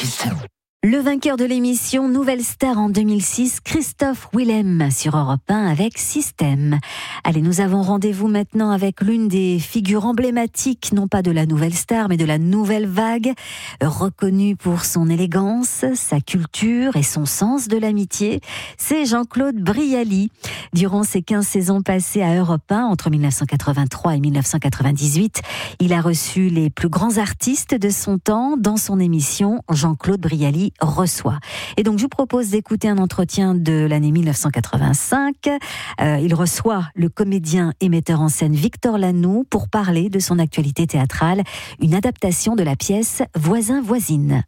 Le vainqueur de l'émission Nouvelle Star en 2006, Christophe Willem sur Europe 1 avec Système. Allez, nous avons rendez-vous maintenant avec l'une des figures emblématiques, non pas de la Nouvelle Star, mais de la nouvelle vague, reconnue pour son élégance, sa culture et son sens de l'amitié. C'est Jean-Claude Brialy. Durant ses 15 saisons passées à Europe 1, entre 1983 et 1998, il a reçu les plus grands artistes de son temps dans son émission Jean-Claude Brialy reçoit. Et donc, je vous propose d'écouter un entretien de l'année 1985. Il reçoit le comédien et metteur en scène Victor Lanoux pour parler de son actualité théâtrale, une adaptation de la pièce Voisin-voisine.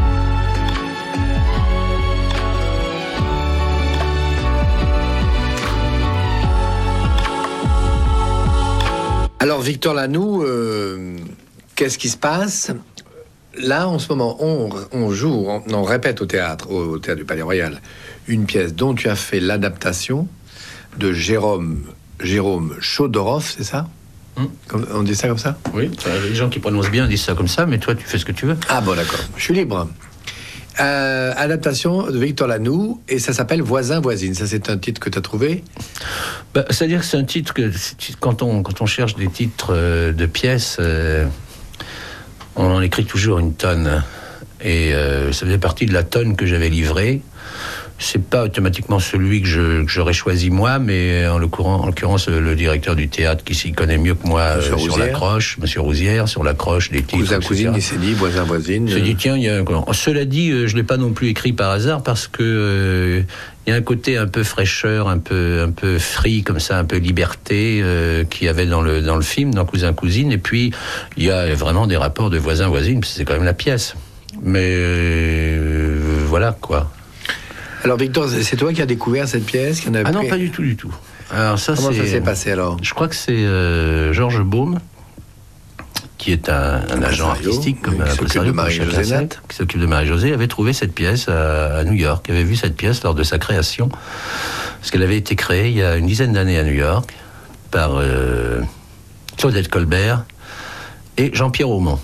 Alors, Victor Lanoux, qu'est-ce qui se passe ? Là, en ce moment, on joue, on répète au théâtre du Palais Royal, une pièce dont tu as fait l'adaptation de Jérôme Chodorov, c'est ça ? On dit ça comme ça ? Oui, les gens qui prononcent bien disent ça comme ça, mais toi, tu fais ce que tu veux. Ah bon, d'accord, je suis libre. Adaptation de Victor Lanoux, et ça s'appelle Voisin-voisine. Ça, c'est un titre que tu as trouvé ? C'est-à-dire que c'est un titre que, quand on cherche des titres de pièces... on en écrit toujours une tonne, et ça faisait partie de la tonne que j'avais livrée. C'est pas automatiquement celui que j'aurais choisi moi, mais en l'occurrence le directeur du théâtre qui s'y connaît mieux que moi sur l'accroche, Monsieur Rousière, sur l'accroche des titres. Cousin, cousine, il s'est dit voisin-voisine. Il s'est dit tiens, il y a cela dit, je l'ai pas non plus écrit par hasard parce que il y a un côté un peu fraîcheur, un peu free comme ça, un peu liberté qu'il y avait dans le film, dans Cousin Cousine, et puis il y a vraiment des rapports de voisin-voisine, parce que c'est quand même la pièce. Mais voilà quoi. Alors Victor, c'est toi qui as découvert cette pièce qui en a non, pas du tout. Alors comment ça s'est passé alors ? Je crois que c'est Georges Baume, qui est un agent artistique, comme qui s'occupe de Marie-Josée Nat, qui s'occupe de Marie-Josée, avait trouvé cette pièce à New York, avait vu cette pièce lors de sa création, parce qu'elle avait été créée il y a une dizaine d'années à New York par Claudette Colbert et Jean-Pierre Aumont.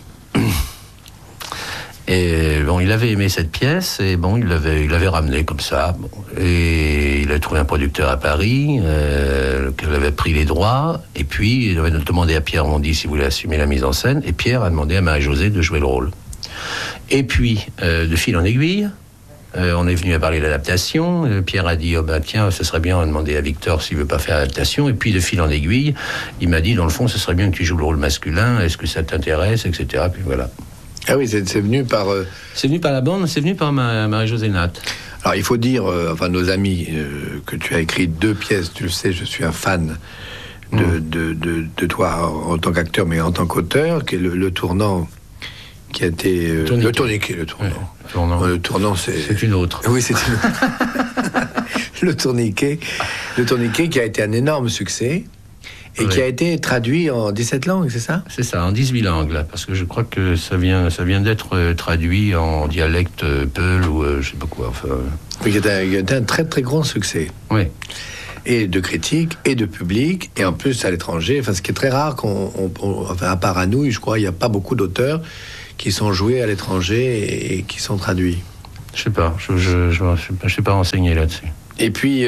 Et bon, il avait aimé cette pièce, et bon, il l'avait ramenée comme ça. Bon, et il avait trouvé un producteur à Paris, qui avait pris les droits, et puis il avait demandé à Pierre Mondy s'il voulait assumer la mise en scène, et Pierre a demandé à Marie-Josée de jouer le rôle. Et puis, de fil en aiguille, on est venu à parler de l'adaptation. Pierre a dit, tiens, ce serait bien, on a demandé à Victor s'il veut pas faire l'adaptation. Et puis, de fil en aiguille, il m'a dit, dans le fond, ce serait bien que tu joues le rôle masculin, est-ce que ça t'intéresse, etc. Puis voilà. Ah oui, c'est venu par... C'est venu par la bande, c'est venu par Marie-Josée Nat. Alors, il faut dire, nos amis, que tu as écrit 2 pièces, tu le sais, je suis un fan de toi en tant qu'acteur, mais en tant qu'auteur, qui est le tournant, qui a été... Le tourniquet. Le tournant, c'est une autre. Oui, c'est une autre. Le tourniquet qui a été un énorme succès. Et qui a été traduit en 17 langues, c'est ça ? C'est ça, en 18 langues, là, parce que je crois que ça vient d'être traduit en dialecte peul ou je sais pas quoi. Enfin... Oui, il y a un très très grand succès. Oui. Et de critiques, et de public, et en plus à l'étranger. Enfin, ce qui est très rare, à part à nous, je crois, il n'y a pas beaucoup d'auteurs qui sont joués à l'étranger et qui sont traduits. Je sais pas, je suis pas renseigné là-dessus. Et puis,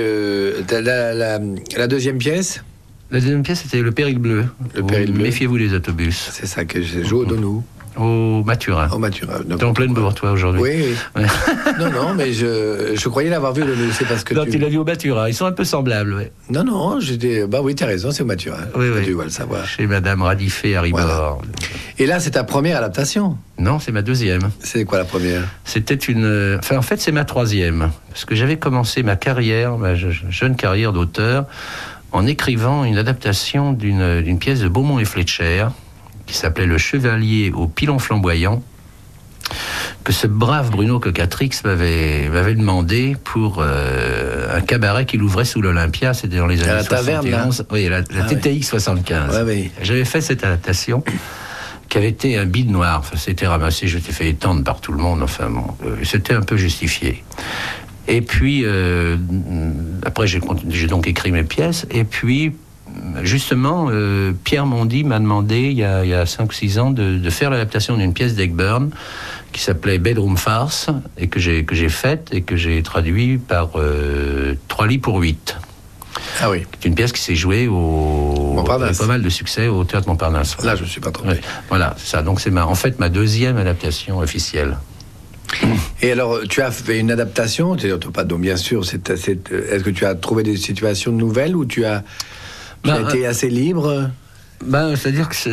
la deuxième pièce ? La deuxième pièce, c'était Le Péril Bleu. Méfiez-vous des autobus. C'est ça que j'ai joué au Donou. Au Maturin. T'es en pleine bourre, toi, aujourd'hui. Oui. non, mais je croyais l'avoir vu au Donou. C'est parce que tu l'as vu au Maturin. Ils sont un peu semblables, oui. Non, j'étais... Bah oui, t'as raison, c'est au Maturin. Oui. Tu dois le savoir. Chez Madame Radifet à Ribord. Voilà. Et là, c'est ta première adaptation ? Non, c'est ma deuxième. C'est quoi la première ? C'était en fait, c'est ma troisième. Parce que j'avais commencé ma jeune carrière d'auteur, en écrivant une adaptation d'une pièce de Beaumont et Fletcher qui s'appelait Le Chevalier au pilon flamboyant, que ce brave Bruno Cocatrix m'avait demandé pour un cabaret qu'il ouvrait sous l'Olympia, c'était dans les années 71. Oui, la TTX 75. Oui. J'avais fait cette adaptation qui avait été un bide noir. Enfin, c'était ramassé, je t'ai fait étendre par tout le monde. Enfin, bon, c'était un peu justifié. Et puis, après, j'ai donc écrit mes pièces. Et puis, justement, Pierre Mondy m'a demandé, il y a 5 ou 6 ans, de faire l'adaptation d'une pièce d'Egburn qui s'appelait Bedroom Farce, et que j'ai faite et que j'ai traduit par 3 lits pour 8. Ah oui. C'est une pièce qui s'est jouée avec pas mal de succès au Théâtre Montparnasse. Là, je ne suis pas trompé. Ouais. Voilà, c'est ça. Donc c'est en fait ma deuxième adaptation officielle. Et alors, tu as fait une adaptation, donc bien sûr, est-ce que tu as trouvé des situations nouvelles ou tu as été assez libre? C'est-à-dire que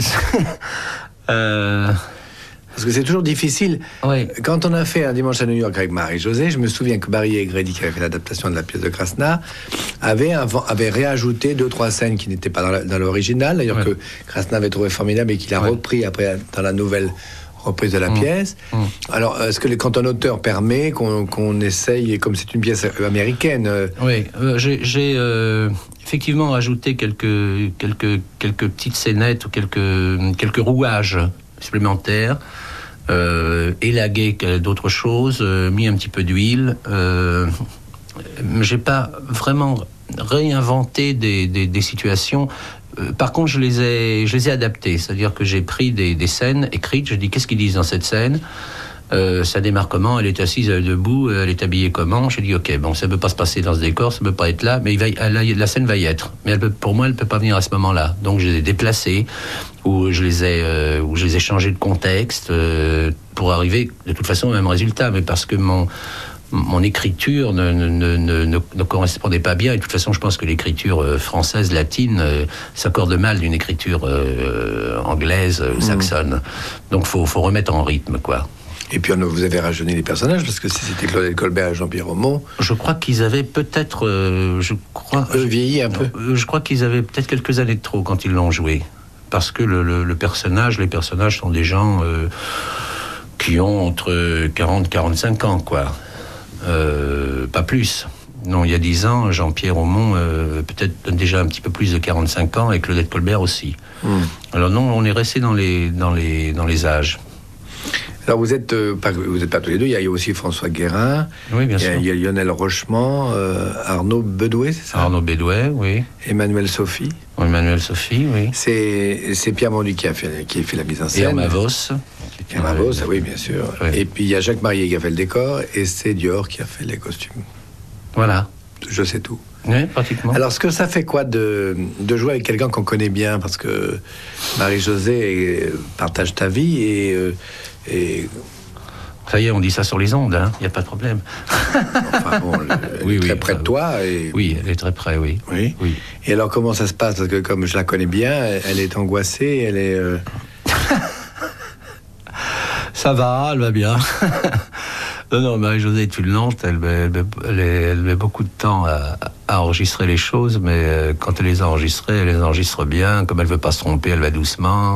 parce que c'est toujours difficile. Oui. Quand on a fait Un dimanche à New York avec Marie-Josée, je me souviens que Barry Egrédi, qui avait fait l'adaptation de la pièce de Krasna, avait réajouté 2-3 scènes qui n'étaient pas dans l'original, d'ailleurs que Krasna avait trouvé formidable et qu'il a repris après dans la nouvelle reprise de la pièce. Alors, est-ce que quand un auteur permet qu'on essaye, et comme c'est une pièce américaine... Oui, j'ai effectivement rajouté quelques petites scénettes ou quelques rouages supplémentaires, élagué d'autres choses, mis un petit peu d'huile. J'ai pas vraiment réinventé des situations. Par contre, je les ai adaptées. C'est-à-dire que j'ai pris des scènes écrites. Je dis, qu'est-ce qu'ils disent dans cette scène ? Ça démarre comment ? Elle est assise, elle est debout, elle est habillée comment ? J'ai dit, ok, bon, ça ne peut pas se passer dans ce décor, ça ne peut pas être là, mais la scène va y être. Mais pour moi, elle ne peut pas venir à ce moment-là. Donc, je les ai déplacées, ou je les ai changées de contexte, pour arriver, de toute façon, au même résultat. Mais parce que mon écriture ne correspondait pas bien. Et de toute façon, je pense que l'écriture française, latine, s'accorde mal d'une écriture anglaise ou saxonne. Donc, faut remettre en rythme, quoi. Et puis, vous avez rajeuni les personnages, parce que si c'était Claudette Colbert et Jean-Pierre Aumont... Je crois qu'ils avaient peut-être... vieilli un peu. Je crois qu'ils avaient peut-être quelques années de trop quand ils l'ont joué. Parce que les personnages sont des gens qui ont entre 40 et 45 ans, quoi. Pas plus. Non, il y a 10 ans, Jean-Pierre Aumont peut-être déjà un petit peu plus de 45 ans, et Claudette Colbert aussi. Alors non, on est resté dans les âges. Alors vous êtes pas tous les deux, il y a aussi François Guérin, oui, bien sûr. Il y a Lionel Rochement, Arnaud Bedouet, c'est ça ? Arnaud Bedouet, oui. Emmanuel Sophie. Emmanuel Sophie, oui. C'est Pierre Mondu qui a fait la mise en scène. Et Irma Vos. Irma Vos, oui, bien sûr. Oui. Et puis il y a Jacques Marié qui a fait le décor, et c'est Dior qui a fait les costumes. Voilà. Je sais tout. Oui, pratiquement. Alors, ce que ça fait quoi de jouer avec quelqu'un qu'on connaît bien, parce que Marie-Josée partage ta vie et... Ça y est, on dit ça sur les ondes, hein. Il n'y a pas de problème. Enfin bon, elle est très près de toi. Oui, elle est très près, oui. Oui. Et alors, comment ça se passe ? Parce que comme je la connais bien, elle est angoissée, elle est... Ça va, elle va bien. Non, Marie-Josée est une lente, elle met beaucoup de temps à enregistrer les choses, mais quand elle les a enregistrées, elle les enregistre bien. Comme elle ne veut pas se tromper, elle va doucement.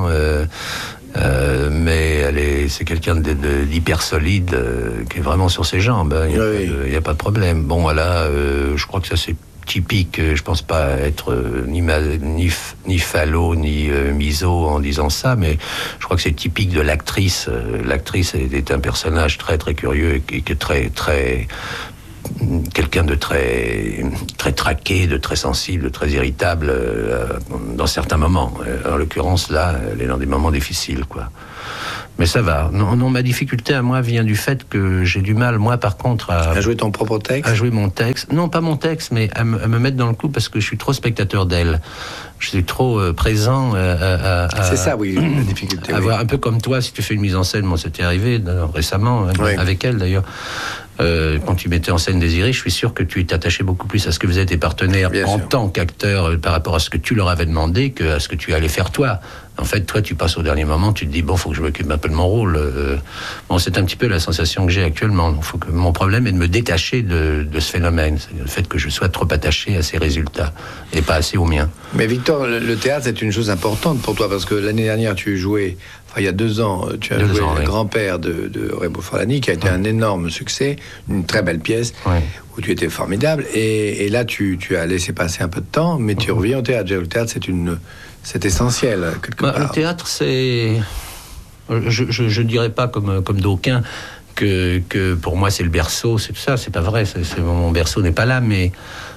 Mais c'est quelqu'un d'hyper solide, qui est vraiment sur ses jambes. Il n'y a pas de problème. Bon, voilà, je crois que ça c'est typique. Je pense pas être ni falot ni miso en disant ça, mais je crois que c'est typique de l'actrice. L'actrice est un personnage très très curieux et qui est très très quelqu'un de très très traqué, de très sensible, de très irritable dans certains moments. En l'occurrence là, elle est dans des moments difficiles, quoi. Mais ça va. Non, ma difficulté à moi vient du fait que j'ai du mal, moi, par contre, à jouer ton propre texte. À jouer mon texte. Non, pas mon texte, mais à me mettre dans le coup parce que je suis trop spectateur d'elle. Je suis trop présent c'est ça, oui, la difficulté. Un peu comme toi, si tu fais une mise en scène, moi, c'était arrivé récemment, avec elle d'ailleurs. Quand tu mettais en scène Désiré, je suis sûr que tu t'attachais beaucoup plus à ce que faisaient tes partenaires en tant qu'acteur par rapport à ce que tu leur avais demandé qu'à ce que tu allais faire toi. En fait, toi, tu passes au dernier moment, tu te dis, bon, faut que je m'occupe un peu de mon rôle. Bon, c'est un petit peu la sensation que j'ai actuellement. Mon problème est de me détacher de ce phénomène. C'est le fait que je sois trop attaché à ces résultats et pas assez aux miens. Mais Victor, le théâtre, c'est une chose importante pour toi, parce que l'année dernière, tu jouais... il y a 2 ans, tu as joué le grand-père de Remo Forlani, qui a été un énorme succès, une très belle pièce, où tu étais formidable. Et là, tu as laissé passer un peu de temps, mais tu reviens au théâtre. Le théâtre, c'est essentiel, quelque part. Le théâtre, c'est... Je ne dirais pas comme d'aucuns que pour moi, c'est le berceau, c'est tout ça. C'est pas vrai, mon berceau n'est pas là, mais...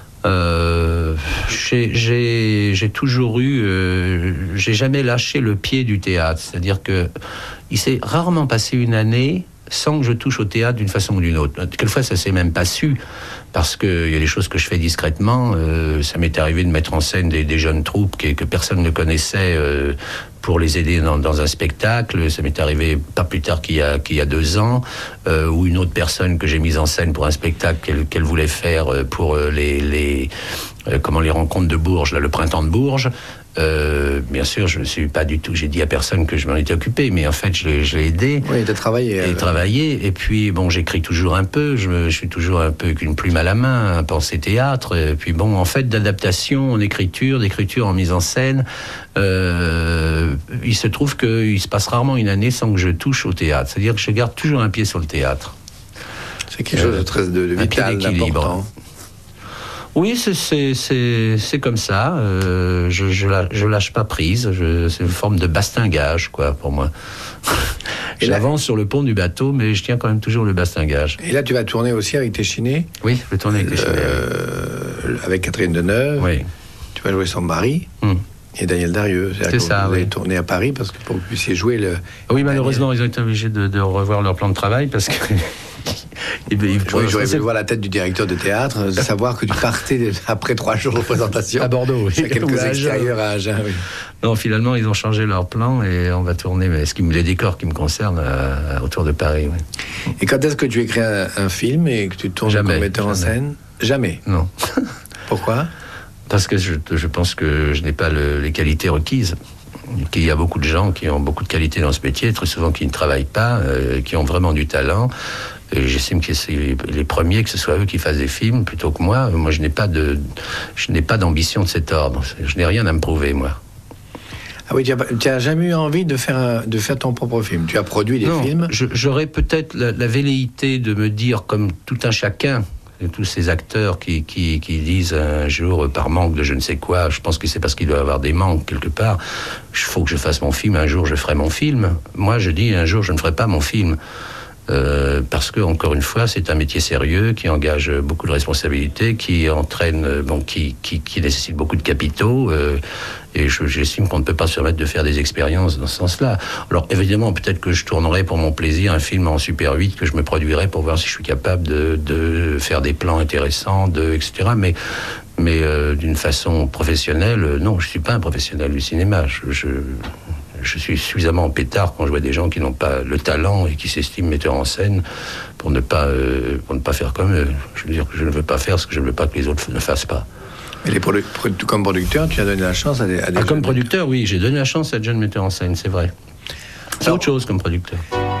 j'ai toujours eu... j'ai jamais lâché le pied du théâtre. C'est-à-dire que il s'est rarement passé une année sans que je touche au théâtre d'une façon ou d'une autre. Quelquefois, ça s'est même pas su, parce qu'il y a des choses que je fais discrètement. Ça m'est arrivé de mettre en scène des jeunes troupes que personne ne connaissait, pour les aider dans un spectacle. Ça m'est arrivé pas plus tard qu'il y a 2 ans, ou une autre personne que j'ai mise en scène pour un spectacle qu'elle voulait faire pour les rencontres de Bourges, là, le printemps de Bourges. Bien sûr, je ne suis pas du tout. J'ai dit à personne que je m'en étais occupé, mais en fait, je l'ai aidé. Oui, tu as travaillé. Et puis, bon, j'écris toujours un peu. Je suis toujours un peu avec une plume à la main, un pensée théâtre. Et puis, bon, en fait, d'adaptation en écriture, d'écriture en mise en scène, il se trouve qu'il se passe rarement une année sans que je touche au théâtre. C'est-à-dire que je garde toujours un pied sur le théâtre. C'est quelque chose de très vital, d'important. Oui, c'est comme ça. Je lâche pas prise. C'est une forme de bastingage, quoi, pour moi. J'avance sur le pont du bateau, mais je tiens quand même toujours le bastingage. Et là, tu vas tourner aussi avec tes chinés. Oui, je vais tourner avec les chinés. Avec Catherine Deneuve. Oui. Tu vas jouer son mari. Et Daniel Darieux. C'est ça, vous oui. allez tourner à Paris parce que pour que vous puissiez jouer le... Oui, malheureusement, ils ont été obligés de revoir leur plan de travail parce que... J'aurais voulu voir la tête du directeur de théâtre, de savoir que tu partais après 3 jours de représentation. À Bordeaux, oui. Il y a quelques extérieurs à Agen, oui. Non, finalement, ils ont changé leur plan et on va tourner, mais les décors qui me concernent, autour de Paris, oui. Et quand est-ce que tu écris un film et que tu tournes comme metteur en scène? Jamais. Non. Pourquoi? Parce que je pense que je n'ai pas les qualités requises. Qu'il y a beaucoup de gens qui ont beaucoup de qualités dans ce métier, très souvent qui ne travaillent pas, qui ont vraiment du talent. Et j'estime que c'est les premiers, que ce soit eux qui fassent des films plutôt que moi. Moi, je n'ai pas d'ambition de cet ordre. Je n'ai rien à me prouver, moi. Ah oui, tu n'as jamais eu envie de faire ton propre film? Tu as produit des films? J'aurais peut-être la velléité de me dire, comme tout un chacun, tous ces acteurs qui disent un jour, par manque de je ne sais quoi, je pense que c'est parce qu'il doit y avoir des manques quelque part, il faut que je fasse mon film, un jour je ferai mon film. Moi, je dis, un jour je ne ferai pas mon film. Parce que, encore une fois, c'est un métier sérieux qui engage beaucoup de responsabilités, qui entraîne, qui nécessite beaucoup de capitaux, et j'estime qu'on ne peut pas se permettre de faire des expériences dans ce sens-là. Alors, évidemment, peut-être que je tournerai pour mon plaisir un film en Super 8 que je me produirai pour voir si je suis capable de faire des plans intéressants, etc. Mais d'une façon professionnelle, non, je ne suis pas un professionnel du cinéma. Je suis suffisamment en pétard quand je vois des gens qui n'ont pas le talent et qui s'estiment metteurs en scène pour ne pas faire comme eux. Je veux dire que je ne veux pas faire ce que je ne veux pas que les autres ne fassent pas. Mais comme producteur, tu as donné la chance à des comme producteur, oui, j'ai donné la chance à de jeunes metteurs en scène, c'est vrai. C'est autre chose comme producteur.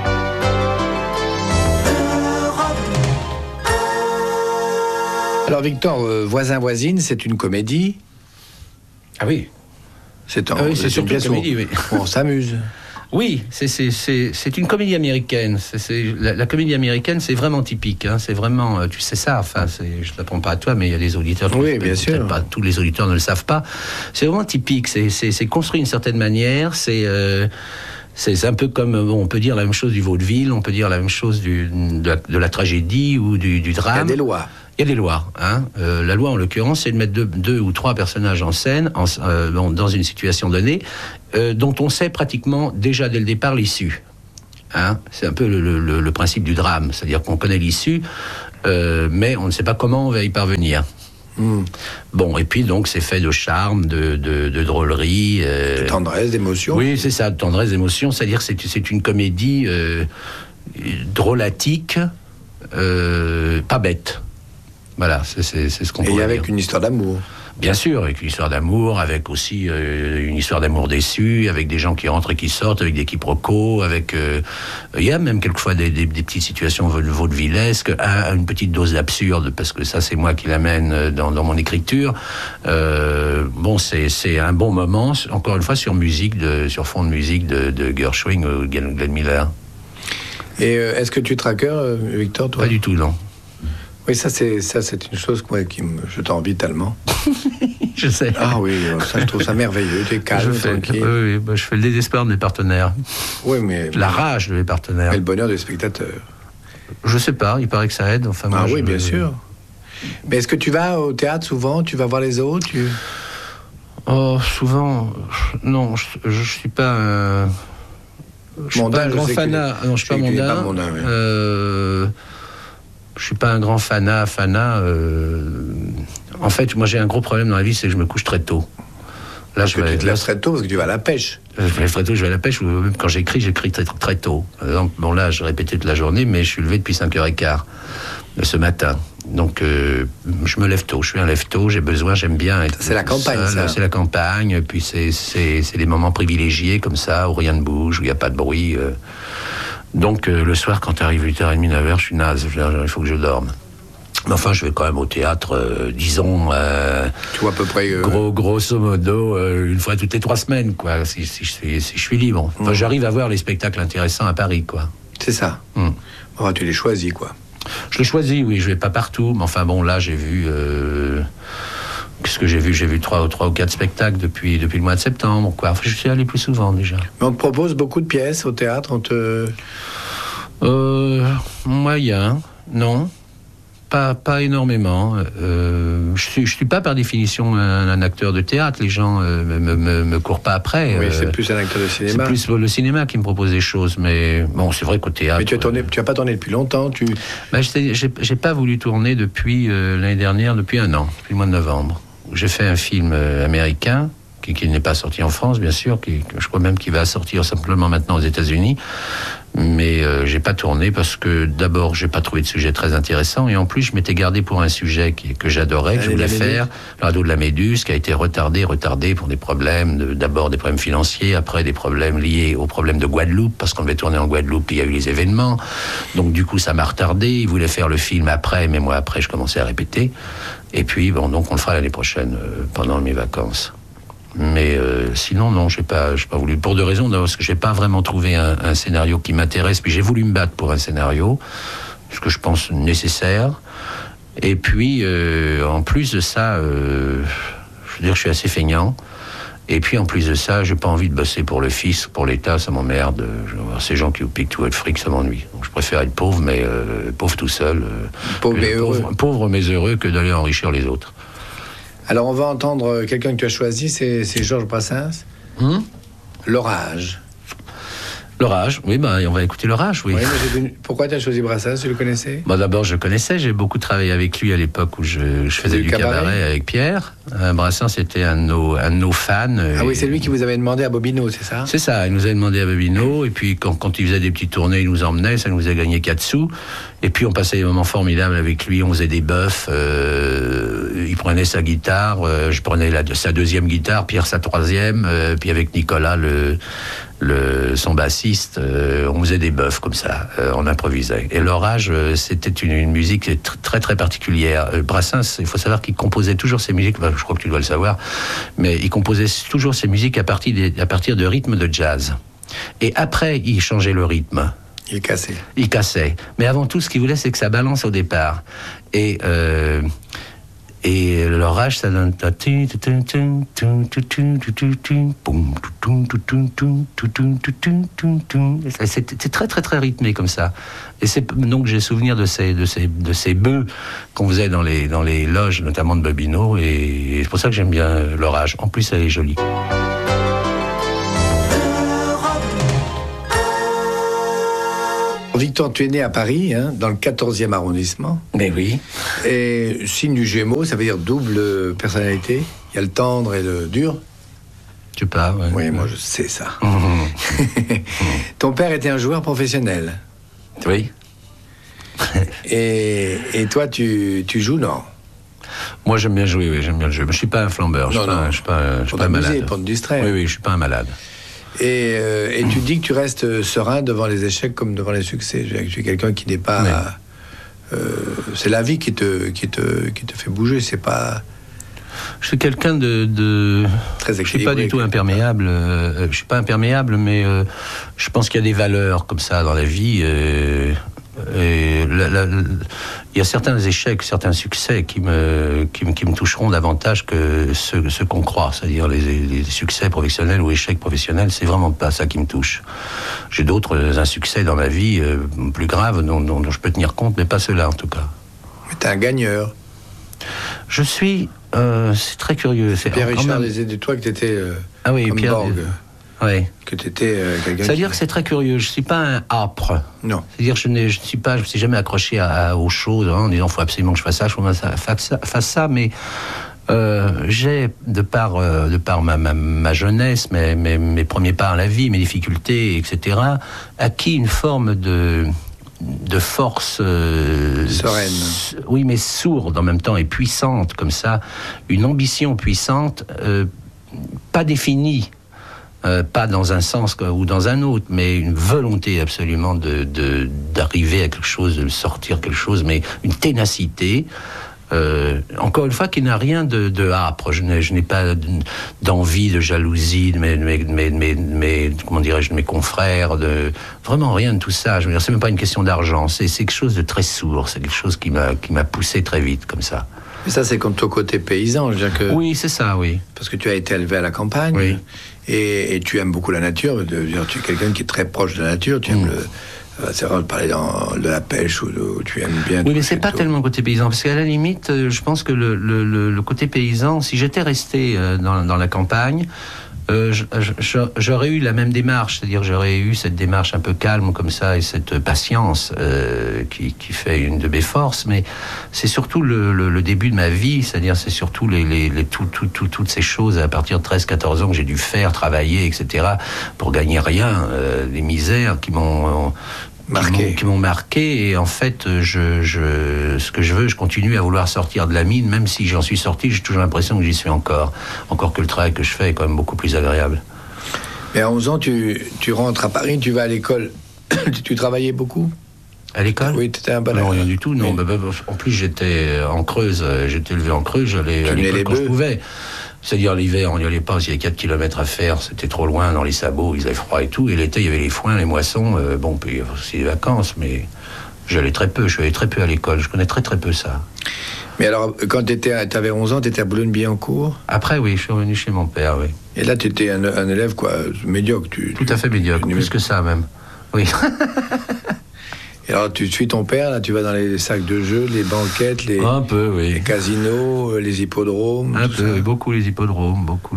Alors Victor, Voisin-Voisine, c'est une comédie. Ah oui. C'est surtout une comédie, oui. On s'amuse. Oui, c'est une comédie américaine. La comédie américaine, c'est vraiment typique. Hein. C'est vraiment, tu sais ça. Enfin, je ne l'apprends pas à toi, mais il y a des auditeurs. Oui, bien sûr. Pas tous les auditeurs ne le savent pas. C'est vraiment typique. C'est construit d'une certaine manière. C'est un peu comme, on peut dire la même chose du vaudeville, on peut dire la même chose de la tragédie ou du drame. Il y a des lois. Il y a des lois. Hein. La loi, en l'occurrence, c'est de mettre deux ou trois personnages en scène dans une situation donnée, dont on sait pratiquement déjà dès le départ l'issue. Hein. C'est un peu le principe du drame, c'est-à-dire qu'on connaît l'issue, mais on ne sait pas comment on va y parvenir. Bon, et puis donc c'est fait de charme, de drôlerie, de tendresse, d'émotion. Oui, c'est ça, de tendresse, d'émotion. C'est-à-dire que c'est une comédie drôlatique, pas bête. Voilà, c'est ce qu'on peut dire. Et avec une histoire d'amour. Bien sûr, avec une histoire d'amour, avec aussi une histoire d'amour déçu, avec des gens qui rentrent et qui sortent, avec des quiproquos, avec... Il y a même quelquefois des petites situations vaudevillesques, une petite dose d'absurde, parce que ça, c'est moi qui l'amène dans mon écriture. Bon, c'est un bon moment, encore une fois, sur fond de musique de Gershwin ou Glenn Miller. Et est-ce que tu es traqueur, Victor, toi ? Pas du tout, non. Oui, ça c'est une chose je t'envie tellement. Je sais. Ah oui, ça je trouve ça merveilleux. Tu es calme, tranquille. Oui, je fais le désespoir de mes partenaires. Oui, mais la rage de mes partenaires. Et le bonheur des spectateurs. Je sais pas. Il paraît que ça aide. Enfin, moi, oui, bien sûr. Mais est-ce que tu vas au théâtre souvent ? Tu vas voir les autres ? Oh, souvent. Non, je suis pas. Je suis pas un grand fanat. Non, je suis pas mondain. Je suis pas un grand fanat. En fait, moi j'ai un gros problème dans la vie, c'est que je me couche très tôt. Là, tu te lèves très tôt parce que tu vas à la pêche. Je me lève très tôt, je vais à la pêche, ou même quand j'écris très, très tôt. Par exemple, bon là, j'ai répété toute la journée, mais je suis levé depuis 5h15 ce matin. Donc, je me lève tôt, je suis un lève-tôt, j'ai besoin, j'aime bien être c'est la campagne, seul, ça. C'est la campagne, puis c'est des moments privilégiés comme ça, où rien ne bouge, où il n'y a pas de bruit. Donc, le soir, quand tu arrives 8h30, 9h, je suis naze, il faut que je dorme. Mais enfin, je vais quand même au théâtre, disons... tu vois à peu près... grosso modo, une fois toutes les 3 semaines, quoi, si je suis libre. Enfin, j'arrive à voir les spectacles intéressants à Paris, quoi. C'est ça. Enfin, tu les choisis, quoi. Je les choisis, oui, je vais pas partout. Mais enfin, bon, là, j'ai vu... Qu'est-ce que j'ai vu ? J'ai vu 3 ou 4 spectacles depuis le mois de septembre, quoi. Enfin, je suis allé plus souvent, déjà. Mais on te propose beaucoup de pièces au théâtre, moyen, non. Pas énormément. Je suis pas par définition un acteur de théâtre. Les gens me courent pas après. Oui, c'est plus un acteur de cinéma. C'est plus le cinéma qui me propose des choses. Mais bon, c'est vrai qu'au théâtre. Mais tu as pas tourné depuis longtemps. J'ai pas voulu tourner depuis l'année dernière, depuis 1 an, depuis le mois de novembre. J'ai fait un film américain qui n'est pas sorti en France, bien sûr, je crois même qu'il va sortir simplement maintenant aux États-Unis. Mais j'ai pas tourné parce que d'abord j'ai pas trouvé de sujet très intéressant, et en plus je m'étais gardé pour un sujet que j'adorais, que je voulais faire, le radeau de la Méduse, qui a été retardé pour des problèmes, d'abord des problèmes financiers, après des problèmes liés aux problèmes de Guadeloupe, parce qu'on devait tourner en Guadeloupe, il y a eu les événements, donc du coup ça m'a retardé. Ils voulaient faire le film après, mais moi après je commençais à répéter, et puis bon, donc on le fera l'année prochaine pendant mes vacances. Mais sinon, non, j'ai pas voulu, pour 2 raisons. D'abord, parce que j'ai pas vraiment trouvé un scénario qui m'intéresse, puis j'ai voulu me battre pour un scénario, ce que je pense nécessaire. Et puis, en plus de ça, je veux dire, je suis assez feignant. Et puis, en plus de ça, j'ai pas envie de bosser pour le fisc, pour l'État, ça m'emmerde. Ces gens qui piquent tout votre fric, ça m'ennuie. Donc, je préfère être pauvre, mais pauvre tout seul. Pauvre mais heureux. Pauvre mais heureux que d'aller enrichir les autres. Alors, on va entendre quelqu'un que tu as choisi, c'est Georges Brassens. L'orage. L'orage, oui, on va écouter l'orage, oui. Pourquoi tu as choisi Brassens, tu le connaissais ? D'abord, je connaissais, j'ai beaucoup travaillé avec lui à l'époque où je faisais du cabaret avec Pierre. Brassens était un de nos fans. Ah oui, c'est lui qui vous avait demandé à Bobino, c'est ça ? C'est ça, il nous avait demandé à Bobino, et puis quand il faisait des petites tournées, il nous emmenait, ça nous faisait gagner 4 sous. Et puis on passait des moments formidables avec lui, on faisait des bœufs, il prenait sa guitare, je prenais sa 2e guitare, Pierre sa 3e, puis avec Nicolas, son bassiste, on faisait des bœufs comme ça, on improvisait. Et l'orage, c'était une musique très très particulière. Brassens, il faut savoir qu'il composait toujours ses musiques, je crois que tu dois le savoir, mais il composait toujours ses musiques à partir de rythmes de jazz. Et après, il changeait le rythme. Il cassait. Mais avant tout, ce qu'il voulait, c'est que ça balance au départ. Et l'orage, ça donne... C'est très très très rythmé comme ça. Et donc j'ai souvenir de ces bœufs qu'on faisait dans les loges, notamment de Bobino, et c'est pour ça que j'aime bien l'orage. En plus, elle est jolie. Victor, tu es né à Paris, dans le 14e arrondissement. Mais oui. Et signe du Gémeaux, ça veut dire double personnalité. Il y a le tendre et le dur. Je sais pas, ouais. Oui, moi je sais ça. Ton père était un joueur professionnel. Oui. Et toi, tu joues, non ? Moi, j'aime bien jouer, oui, j'aime bien le jeu. Mais je suis pas un flambeur, je suis pas un malade. Pour te distraire. Oui, je suis pas un malade. Et tu dis que tu restes serein devant les échecs comme devant les succès. Tu es quelqu'un qui n'est pas... Oui. C'est la vie qui te fait bouger, c'est pas... Je suis quelqu'un de très équilibré. Je suis pas du tout imperméable. Je suis pas imperméable, mais je pense qu'il y a des valeurs comme ça dans la vie. Et il y a certains échecs, certains succès qui me toucheront davantage que ceux qu'on croit, c'est-à-dire les succès professionnels ou échecs professionnels. C'est vraiment pas ça qui me touche. J'ai d'autres insuccès dans ma vie plus graves dont je peux tenir compte, mais pas ceux-là en tout cas. Mais t'es un gagneur. Je suis. C'est très curieux. Pierre Richard disait de toi que t'étais comme Borg. Oui. Que tu étais quelqu'un. C'est-à-dire que c'est très curieux. Je ne suis pas un âpre. Non. C'est-à-dire que je ne me suis jamais accroché aux choses en disant il faut absolument que je fasse ça, fasse ça. Mais j'ai, de par ma jeunesse, mes premiers pas à la vie, mes difficultés, etc., acquis une forme de force sereine. Oui, mais sourde en même temps et puissante comme ça, une ambition puissante, pas définie, pas dans un sens ou dans un autre, mais une volonté absolument d'arriver à quelque chose, de sortir quelque chose, mais une ténacité. Encore une fois, qui n'a rien de âpre. Je n'ai pas d'envie, de jalousie de comment dirais-je, de mes confrères, vraiment rien de tout ça. Je veux dire, c'est même pas une question d'argent. C'est quelque chose de très sourd. C'est quelque chose qui m'a poussé très vite comme ça. Mais ça, c'est comme ton côté paysan, je veux dire que. Oui, c'est ça, oui. Parce que tu as été élevé à la campagne. Oui. Et tu aimes beaucoup la nature. Tu es quelqu'un qui est très proche de la nature. Tu aimes c'est vrai de parler de la pêche où tu aimes bien. Oui, mais c'est pas tellement le côté paysan, parce qu'à la limite, je pense que le côté paysan, si j'étais resté dans la campagne, j'aurais eu la même démarche, c'est-à-dire j'aurais eu cette démarche un peu calme comme ça et cette patience qui fait une de mes forces, mais c'est surtout le début de ma vie, c'est-à-dire c'est surtout toutes ces choses à partir de 13-14 ans que j'ai dû faire, travailler, etc., pour gagner rien, des misères qui m'ont marqué, et en fait ce que je veux, je continue à vouloir sortir de la mine, même si j'en suis sorti, j'ai toujours l'impression que j'y suis encore que le travail que je fais est quand même beaucoup plus agréable. Mais à 11 ans tu rentres à Paris, tu vas à l'école. Tu travaillais beaucoup à l'école? Oui, tu étais un bon Non, rien du tout, non. Oui. En plus j'étais en Creuse, j'étais élevé en Creuse, j'allais à l'école quand je pouvais. C'est-à-dire l'hiver, on n'y allait pas, s'il y avait 4 km à faire, c'était trop loin dans les sabots, il faisait froid et tout. Et l'été, il y avait les foins, les moissons, puis aussi les vacances, mais j'allais très peu, je suis allé très peu à l'école, je connais très peu ça. Mais alors, quand tu avais 11 ans, tu étais à Boulogne-Billancourt? Après, oui, je suis revenu chez mon père, oui. Et là, tu étais un élève, quoi, médiocre? Tout à fait médiocre, plus que ça même, oui. Et alors, tu suis ton père, là, tu vas dans les sacs de jeux, les banquettes, un peu, oui. Les casinos, les hippodromes. Un peu, beaucoup les hippodromes, beaucoup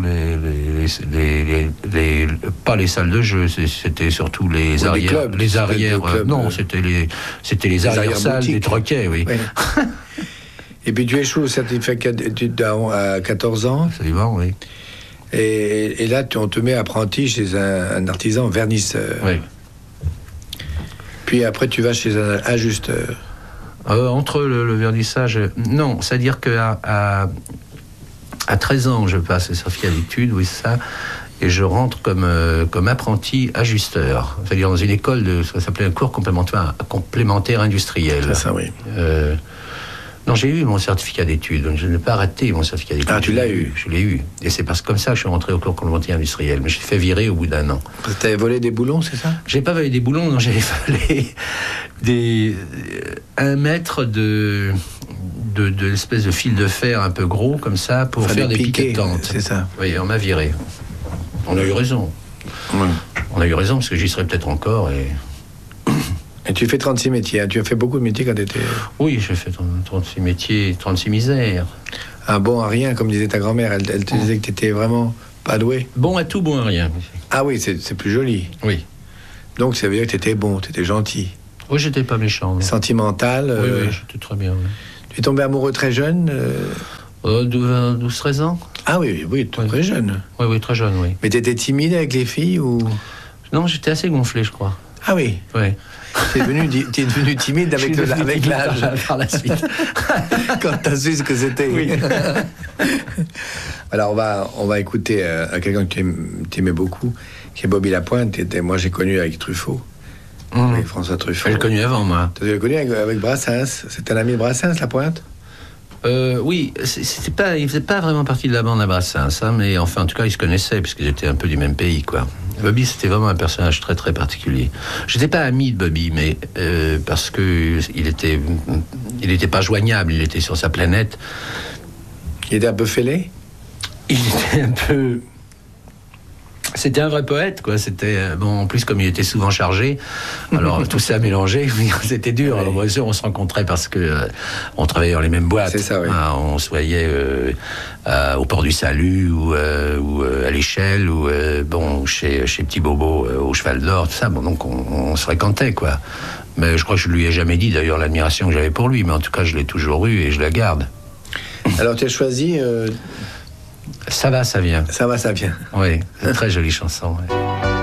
pas les salles de jeu, c'était surtout les arrières. Clubs, les arrières. Non, c'était les arrières-salles des troquets, oui. Et puis tu échoues au certificat d'études à 14 ans. Absolument, oui. Et là, on te met apprenti chez un artisan vernisseur. Oui. Puis après, tu vas chez un ajusteur. Entre le vernissage... Non, c'est-à-dire qu'à 13 ans, je passe le certificat d'études, oui, c'est ça, et je rentre comme apprenti ajusteur. C'est-à-dire dans une école, ça s'appelait un cours complémentaire industriel. C'est ça, oui. Non, j'ai eu mon certificat d'études, donc je n'ai pas raté mon certificat d'études. Ah, tu l'as eu? Je l'ai eu. Et c'est comme ça que je suis rentré au cours complémentaire industriel. Mais je suis fait virer au bout d'un an. Tu avais volé des boulons, c'est ça? J'ai pas volé des boulons, non, j'avais volé 1 mètre de l'espèce de fil de fer un peu gros, comme ça, pour faire des piquets de tente. C'est ça? Oui, on m'a viré. On a eu raison. Oui. On a eu raison, parce que j'y serais peut-être encore, Et tu fais 36 métiers, hein. Tu as fait beaucoup de métiers quand tu étais... Oui, j'ai fait 36 métiers, 36 misères. Un bon à rien, comme disait ta grand-mère, elle te disait que tu étais vraiment pas doué. Bon à tout, bon à rien. Ah oui, c'est plus joli. Oui. Donc ça veut dire que tu étais bon, tu étais gentil. Oui, j'étais pas méchant. Non. Sentimental. Oui, j'étais très bien. Oui. Tu es tombé amoureux très jeune 12-13 ans. Ah oui, très jeune. Oui, très jeune, oui. Mais tu étais timide avec les filles ou... Non, j'étais assez gonflé, je crois. Ah oui? Oui. Tu es devenu timide avec l'âge. Par la suite. Quand tu as su ce que c'était. Oui. Alors, on va écouter quelqu'un que tu aimais beaucoup, qui est Bobby Lapointe. Moi, j'ai connu avec Truffaut. Avec François Truffaut. Je l'ai connu avant, moi. Tu l'as connu avec Brassens. C'était un ami de Brassens, Lapointe? Oui, il faisait pas vraiment partie de la bande à Brassens, hein, mais enfin, en tout cas, ils se connaissaient, puisqu'ils étaient un peu du même pays, quoi. Bobby, c'était vraiment un personnage très, très particulier. Je n'étais pas ami de Bobby, mais parce que il était pas joignable, il était sur sa planète. Il était un peu fêlé? Il était un peu... C'était un vrai poète, quoi. C'était en plus comme il était souvent chargé, alors tout ça mélangé, c'était dur. Alors bien sûr, on se rencontrait parce que on travaillait dans les mêmes boîtes. C'est ça, oui. On se voyait au Port du Salut ou à l'Échelle ou chez Petit Bobo au Cheval d'Or, tout ça. Bon, donc on se fréquentait, quoi. Mais je crois que je lui ai jamais dit d'ailleurs l'admiration que j'avais pour lui, mais en tout cas je l'ai toujours eu et je la garde. Alors tu as choisi. Ça va, ça vient. Ça va, ça vient. Oui, c'est une très jolie chanson. Ouais.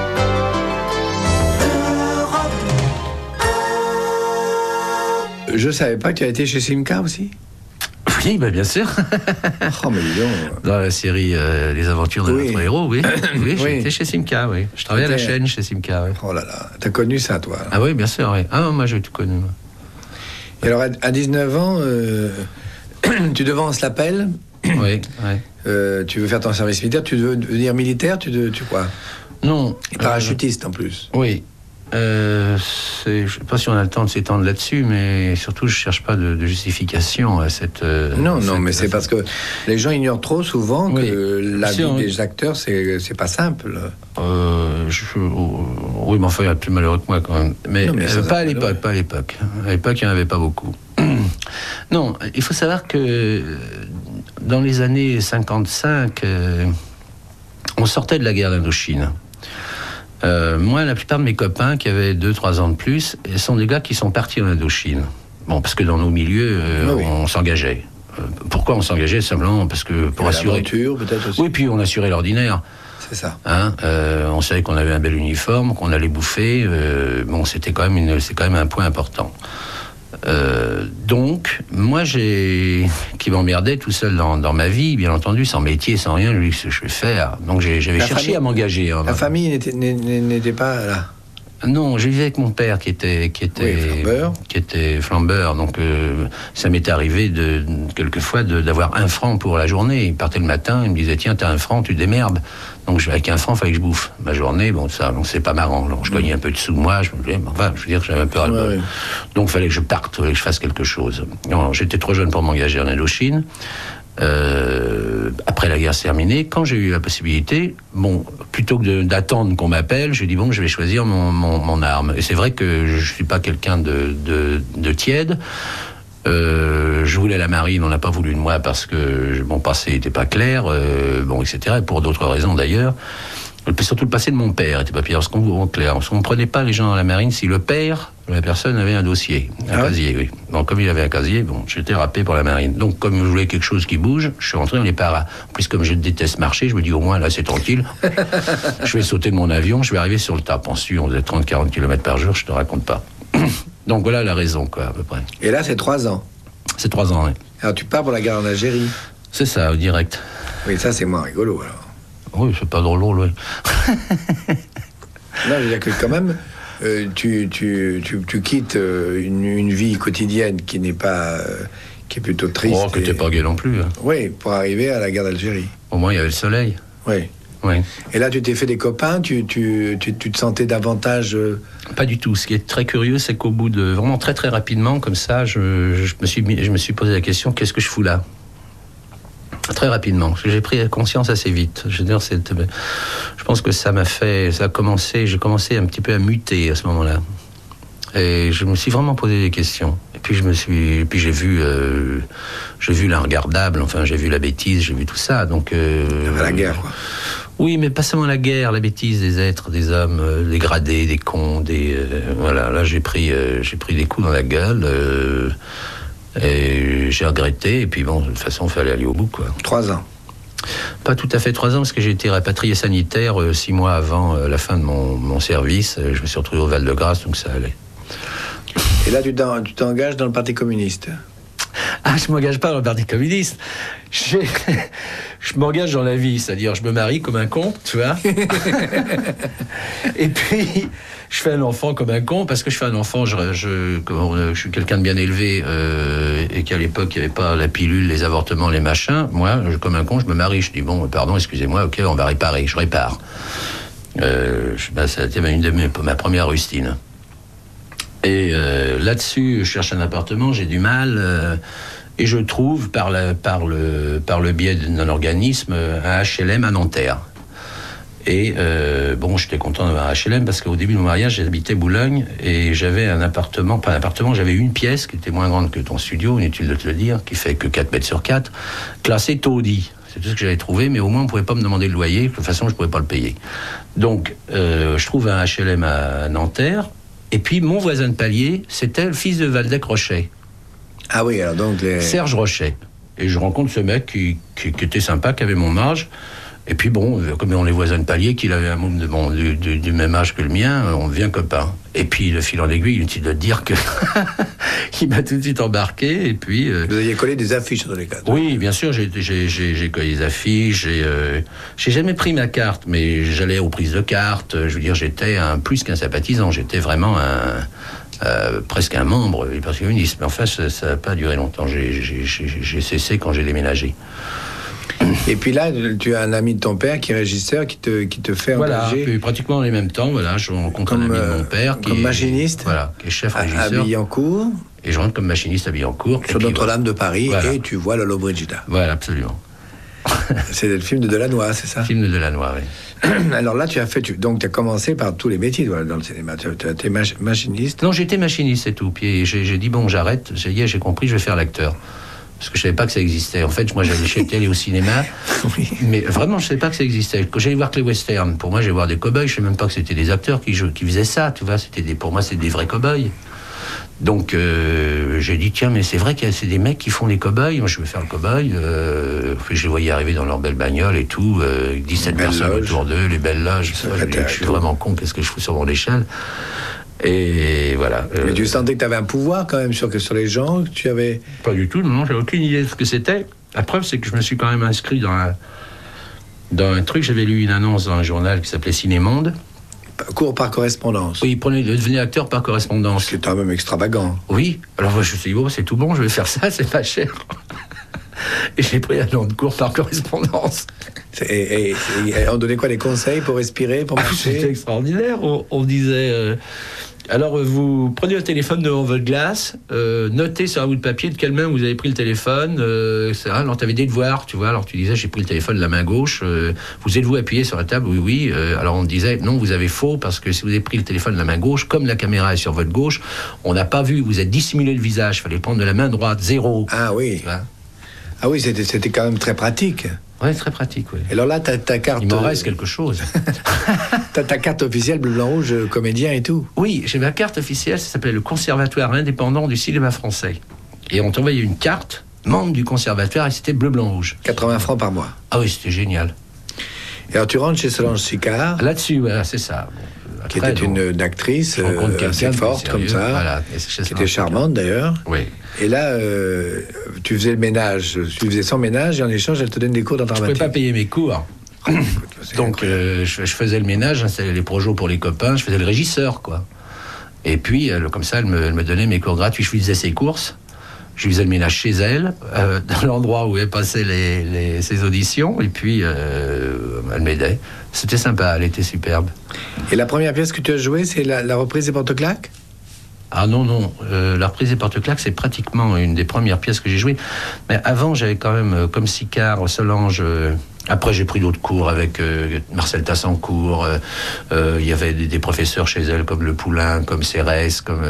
Je savais pas que tu as été chez Simca aussi. Oui, bien sûr. Oh, mais dis donc. Dans la série Les aventures de notre héros, oui. Oui, j'ai été chez Simca, oui. Je travaillais à la chaîne chez Simca, oui. Oh là là, t'as connu ça, toi. Ah oui, bien sûr, oui. Ah, moi, j'ai tout connu. Moi. Et alors, à 19 ans, tu devances l'appel. Oui, tu veux faire ton service militaire, tu veux devenir militaire, tu quoi? Non. Parachutiste en plus. Oui. Je ne sais pas si on a le temps de s'étendre là-dessus, mais surtout, je ne cherche pas de justification à cette... Non, mais c'est parce que les gens ignorent trop souvent que la vie des acteurs, c'est pas simple. Oui, mais enfin, il y a plus malheureux que moi, quand même. Mais pas à l'époque. À l'époque, il n'y en avait pas beaucoup. Non, il faut savoir que dans les années 55, on sortait de la guerre d'Indochine. Moi, la plupart de mes copains qui avaient 2-3 ans de plus sont des gars qui sont partis en Indochine. Bon, parce que dans nos milieux, on s'engageait. Pourquoi on s'engageait? Simplement parce que pour assurer... L'aventure, peut-être aussi. Oui, puis on assurait l'ordinaire. C'est ça. On savait qu'on avait un bel uniforme, qu'on allait bouffer. C'est quand même un point important. Donc, moi, qui m'emmerdais tout seul dans ma vie, bien entendu, sans métier, sans rien, je lui dis ce que je vais faire. Donc, j'avais cherché à m'engager. La famille n'était pas là. Non, je vivais avec mon père qui était flambeur. Donc, ça m'est arrivé quelquefois d'avoir 1 franc pour la journée. Il partait le matin, il me disait tiens, t'as 1 franc, tu démerdes. Donc, avec 1 franc, il fallait que je bouffe ma journée. Donc c'est pas marrant. Donc, je gagnais un peu de sous moi. Je veux dire, j'avais un peu ras-le-bol. Donc, il fallait que je parte, il fallait que je fasse quelque chose. Non, j'étais trop jeune pour m'engager en Indochine. Après la guerre terminée, quand j'ai eu la possibilité, plutôt que d'attendre qu'on m'appelle, j'ai dit je vais choisir mon arme. Et c'est vrai que je suis pas quelqu'un de tiède. Je voulais la marine, on n'a pas voulu de moi parce que mon passé n'était pas clair, etc. Et pour d'autres raisons d'ailleurs. Et surtout le passé de mon père n'était pas clair. Parce qu'on ne prenait pas les gens dans la marine si le père de la personne avait un dossier, casier, oui. Donc comme il avait un casier, j'étais râpé pour la marine. Donc comme je voulais quelque chose qui bouge, je suis rentré dans les paras. En plus comme je déteste marcher, je me dis au moins là c'est tranquille. Je vais sauter de mon avion, je vais arriver sur le TAP. Ensuite on faisait 30-40 km par jour, je te raconte pas. Donc voilà la raison, quoi, à peu près. Et là c'est 3 ans. C'est 3 ans, oui. Alors tu pars pour la guerre en Algérie. C'est ça, au direct. Oui, ça c'est moins rigolo alors. Oui, c'est pas drôle, oui. Non, je veux dire que quand même, tu quittes une vie quotidienne qui n'est pas, qui est plutôt triste. Que t'es pas gai non plus. Hein. Oui, pour arriver à la guerre d'Algérie. Au moins, il y avait le soleil. Oui. Et là, tu t'es fait des copains, tu te sentais davantage... Pas du tout. Ce qui est très curieux, c'est qu'au bout de vraiment très très rapidement, comme ça, je me suis posé la question, qu'est-ce que je fous là? Très rapidement, parce que j'ai pris conscience assez vite. Je veux dire, je pense que j'ai commencé un petit peu à muter à ce moment-là. Et je me suis vraiment posé des questions. Et puis j'ai vu l'inregardable, enfin j'ai vu la bêtise, j'ai vu tout ça. Donc la guerre, quoi. Oui, mais pas seulement la guerre, la bêtise des êtres, des hommes dégradés, des cons, voilà. Là j'ai pris des coups dans la gueule. Et j'ai regretté, et puis de toute façon, il fallait aller au bout, quoi. 3 ans. Pas tout à fait 3 ans, parce que j'ai été rapatrié sanitaire 6 mois avant la fin de mon service. Je me suis retrouvé au Val-de-Grâce, donc ça allait. Et là, tu t'engages dans le Parti communiste? Ah, je m'engage pas dans le Parti communiste. Je m'engage dans la vie, c'est-à-dire je me marie comme un con, tu vois. Et puis je fais un enfant comme un con, parce que je fais un enfant, je suis quelqu'un de bien élevé, et qu'à l'époque il n'y avait pas la pilule, les avortements, les machins. Moi, comme un con, je me marie. Je dis pardon, excusez-moi, ok, on va réparer. Je répare. Ça a été ma première rustine. Et là-dessus, je cherche un appartement, j'ai du mal, et je trouve par le biais d'un organisme un HLM à Nanterre. Et j'étais content d'avoir un HLM parce qu'au début de mon mariage, j'habitais Boulogne et j'avais j'avais une pièce qui était moins grande que ton studio, inutile de te le dire, qui fait que 4 mètres sur 4, classée taudis. C'est tout ce que j'avais trouvé, mais au moins on ne pouvait pas me demander le loyer, de toute façon je ne pouvais pas le payer. Donc je trouve un HLM à Nanterre, et puis mon voisin de palier, c'était le fils de Valdec Rochet. Ah oui, alors donc Serge Rochet. Et je rencontre ce mec qui était sympa, qui avait mon âge. Et puis comme on est voisins de palier, qu'il avait un môme du même âge que le mien, on devient copains. Et puis le fil en aiguille, inutile de dire que il m'a tout de suite embarqué. Et puis vous aviez collé des affiches dans les cas. Oui, bien sûr, j'ai collé des affiches. J'ai jamais pris ma carte, mais j'allais aux prises de cartes. Je veux dire, j'étais plus qu'un sympathisant. J'étais vraiment presque un membre du Parti communiste. Mais enfin, ça n'a pas duré longtemps. J'ai cessé quand j'ai déménagé. Et puis là, tu as un ami de ton père qui est régisseur, qui te fait engager. Voilà, pratiquement en même temps, voilà, je rencontre un ami de mon père qui comme est machiniste, voilà, qui est chef régisseur. À Billancourt. Et je rentre comme machiniste à Billancourt. Sur Notre-Dame de Paris, voilà. Et tu vois Lolo Brigida. Voilà, absolument. C'est le film de Delannoy, c'est ça? Le film de Delannoy, oui. Alors là, tu as commencé par tous les métiers dans le cinéma. Tu étais machiniste. Non, j'étais machiniste, c'est tout. Puis j'ai dit, j'arrête. J'ai compris, je vais faire l'acteur. Parce que je savais pas que ça existait. En fait, moi, j'étais allé au cinéma, oui. Mais vraiment, je savais pas que ça existait. Quand j'allais voir que les westerns, pour moi, j'allais voir des cow-boys. Je savais même pas que c'était des acteurs qui faisaient ça. Tu vois, pour moi, c'était des vrais cow-boys. Donc, j'ai dit, tiens, mais c'est vrai qu'il y a des mecs qui font des cow-boys. Moi, je vais faire le cow-boy. Je les voyais arriver dans leur belle bagnole et tout, 17 personnes autour d'eux, les belles loges. Je suis vraiment con. Qu'est-ce que je fous sur mon échelle? Et voilà. Mais tu sentais que tu avais un pouvoir quand même sur les gens, que tu avais... Pas du tout, non, j'avais aucune idée de ce que c'était. La preuve, c'est que je me suis quand même inscrit dans un truc. J'avais lu une annonce dans un journal qui s'appelait Cinémonde. Cours par correspondance. Oui, devenez acteur par correspondance. C'est quand même extravagant. Oui, alors je me suis dit, c'est tout bon, je vais faire ça, c'est pas cher. Et j'ai pris un an de cours par correspondance. Et on donnait quoi, les conseils pour respirer, pour marcher? C'était extraordinaire. On disait... alors, vous prenez le téléphone devant votre glace, notez sur un bout de papier de quelle main vous avez pris le téléphone, etc. Alors, tu avais des devoirs, tu vois. Alors, tu disais, j'ai pris le téléphone de la main gauche. Vous êtes-vous appuyé sur la table? Oui. Alors, on disait, non, vous avez faux, parce que si vous avez pris le téléphone de la main gauche, comme la caméra est sur votre gauche, on n'a pas vu, vous êtes dissimulé le visage. Il fallait prendre de la main droite, 0. Ah oui. Ah oui, c'était quand même très pratique. Oui, très pratique, oui. Et alors là, ta carte... Il m'en reste quelque chose. T'as ta carte officielle bleu, blanc, rouge, comédien et tout. Oui, j'ai ma carte officielle, ça s'appelait le Conservatoire indépendant du cinéma français. Et on t'envoyait une carte, membre du conservatoire, et c'était bleu, blanc, rouge. 80 francs par mois. Ah oui, c'était génial. Et alors tu rentres chez Solange Sicard. Là-dessus, voilà, c'est ça. Qui était une actrice assez forte comme ça, voilà, qui était charmante d'ailleurs. Oui. Et là, tu faisais le ménage, tu faisais son ménage et en échange, elle te donne des cours d'informatique. Je ne pouvais pas payer mes cours. Donc je faisais le ménage, j'installais les projets pour les copains, je faisais le régisseur, quoi. Et puis, comme ça, elle me donnait mes cours gratuits, je lui faisais ses courses. Je lui faisais le ménage chez elle, dans l'endroit où elle passait ses auditions, et puis elle m'aidait. C'était sympa, elle était superbe. Et la première pièce que tu as jouée, c'est la reprise des Porte-Claques? Ah non, la reprise des Porte-Claques, c'est pratiquement une des premières pièces que j'ai jouées. Mais avant, j'avais quand même, comme Sicard, Solange... Après, j'ai pris d'autres cours avec Marcel Tassancourt. Il y avait des professeurs chez elle, comme Le Poulain, comme Cérès, comme...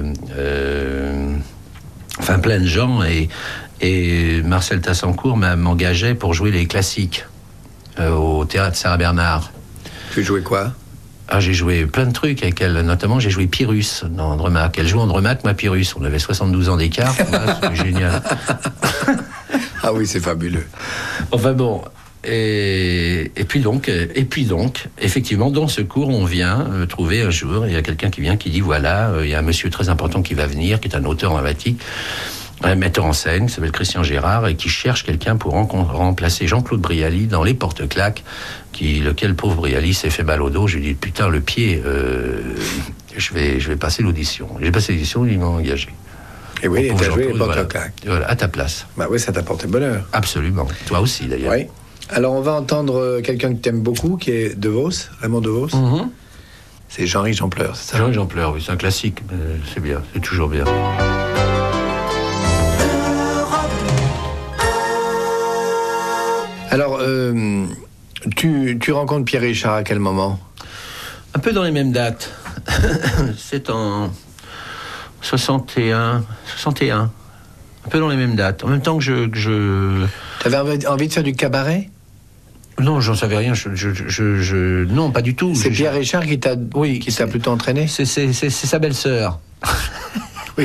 enfin, plein de gens. Et Marcel Tassancourt m'engageait pour jouer les classiques au théâtre Sarah-Bernard. Tu jouais quoi? Ah, j'ai joué plein de trucs avec elle. Notamment, j'ai joué Pyrrhus dans Andromaque. Elle joue Andromaque, moi Pyrrhus. On avait 72 ans d'écart. C'était génial. Ah oui, c'est fabuleux. Enfin bon... Et puis donc, effectivement, dans ce cours, on vient trouver un jour, il y a quelqu'un qui vient, qui dit, voilà, il y a un monsieur très important qui va venir, qui est un auteur dramatique, un metteur en scène, qui s'appelle Christian Gérard, et qui cherche quelqu'un pour remplacer Jean-Claude Brialy dans Les Porte-Claques, lequel pauvre Brialy s'est fait mal au dos. Je lui ai dit, putain, le pied, je vais passer l'audition. J'ai passé l'audition, ils m'ont engagé. Et oui, tu as joué Les Porte-Claques. Voilà, à ta place. Bah oui, ça t'a porté bonheur. Absolument. Toi aussi, d'ailleurs. Oui. Alors, on va entendre quelqu'un que tu aimes beaucoup, qui est DeVos, Raymond DeVos. Mm-hmm. C'est Jean-Ri Jean Pleur, c'est ça? Jean-Ri Jean Pleur, oui, c'est un classique, mais c'est bien, c'est toujours bien. Alors, Tu rencontres Pierre Richard à quel moment? Un peu dans les mêmes dates. C'est en 61. Un peu dans les mêmes dates. En même temps que je... T'avais envie de faire du cabaret? Non, j'en savais rien. Non, pas du tout. C'est Pierre Richard qui t'a plutôt entraîné? C'est sa belle-sœur. Oui,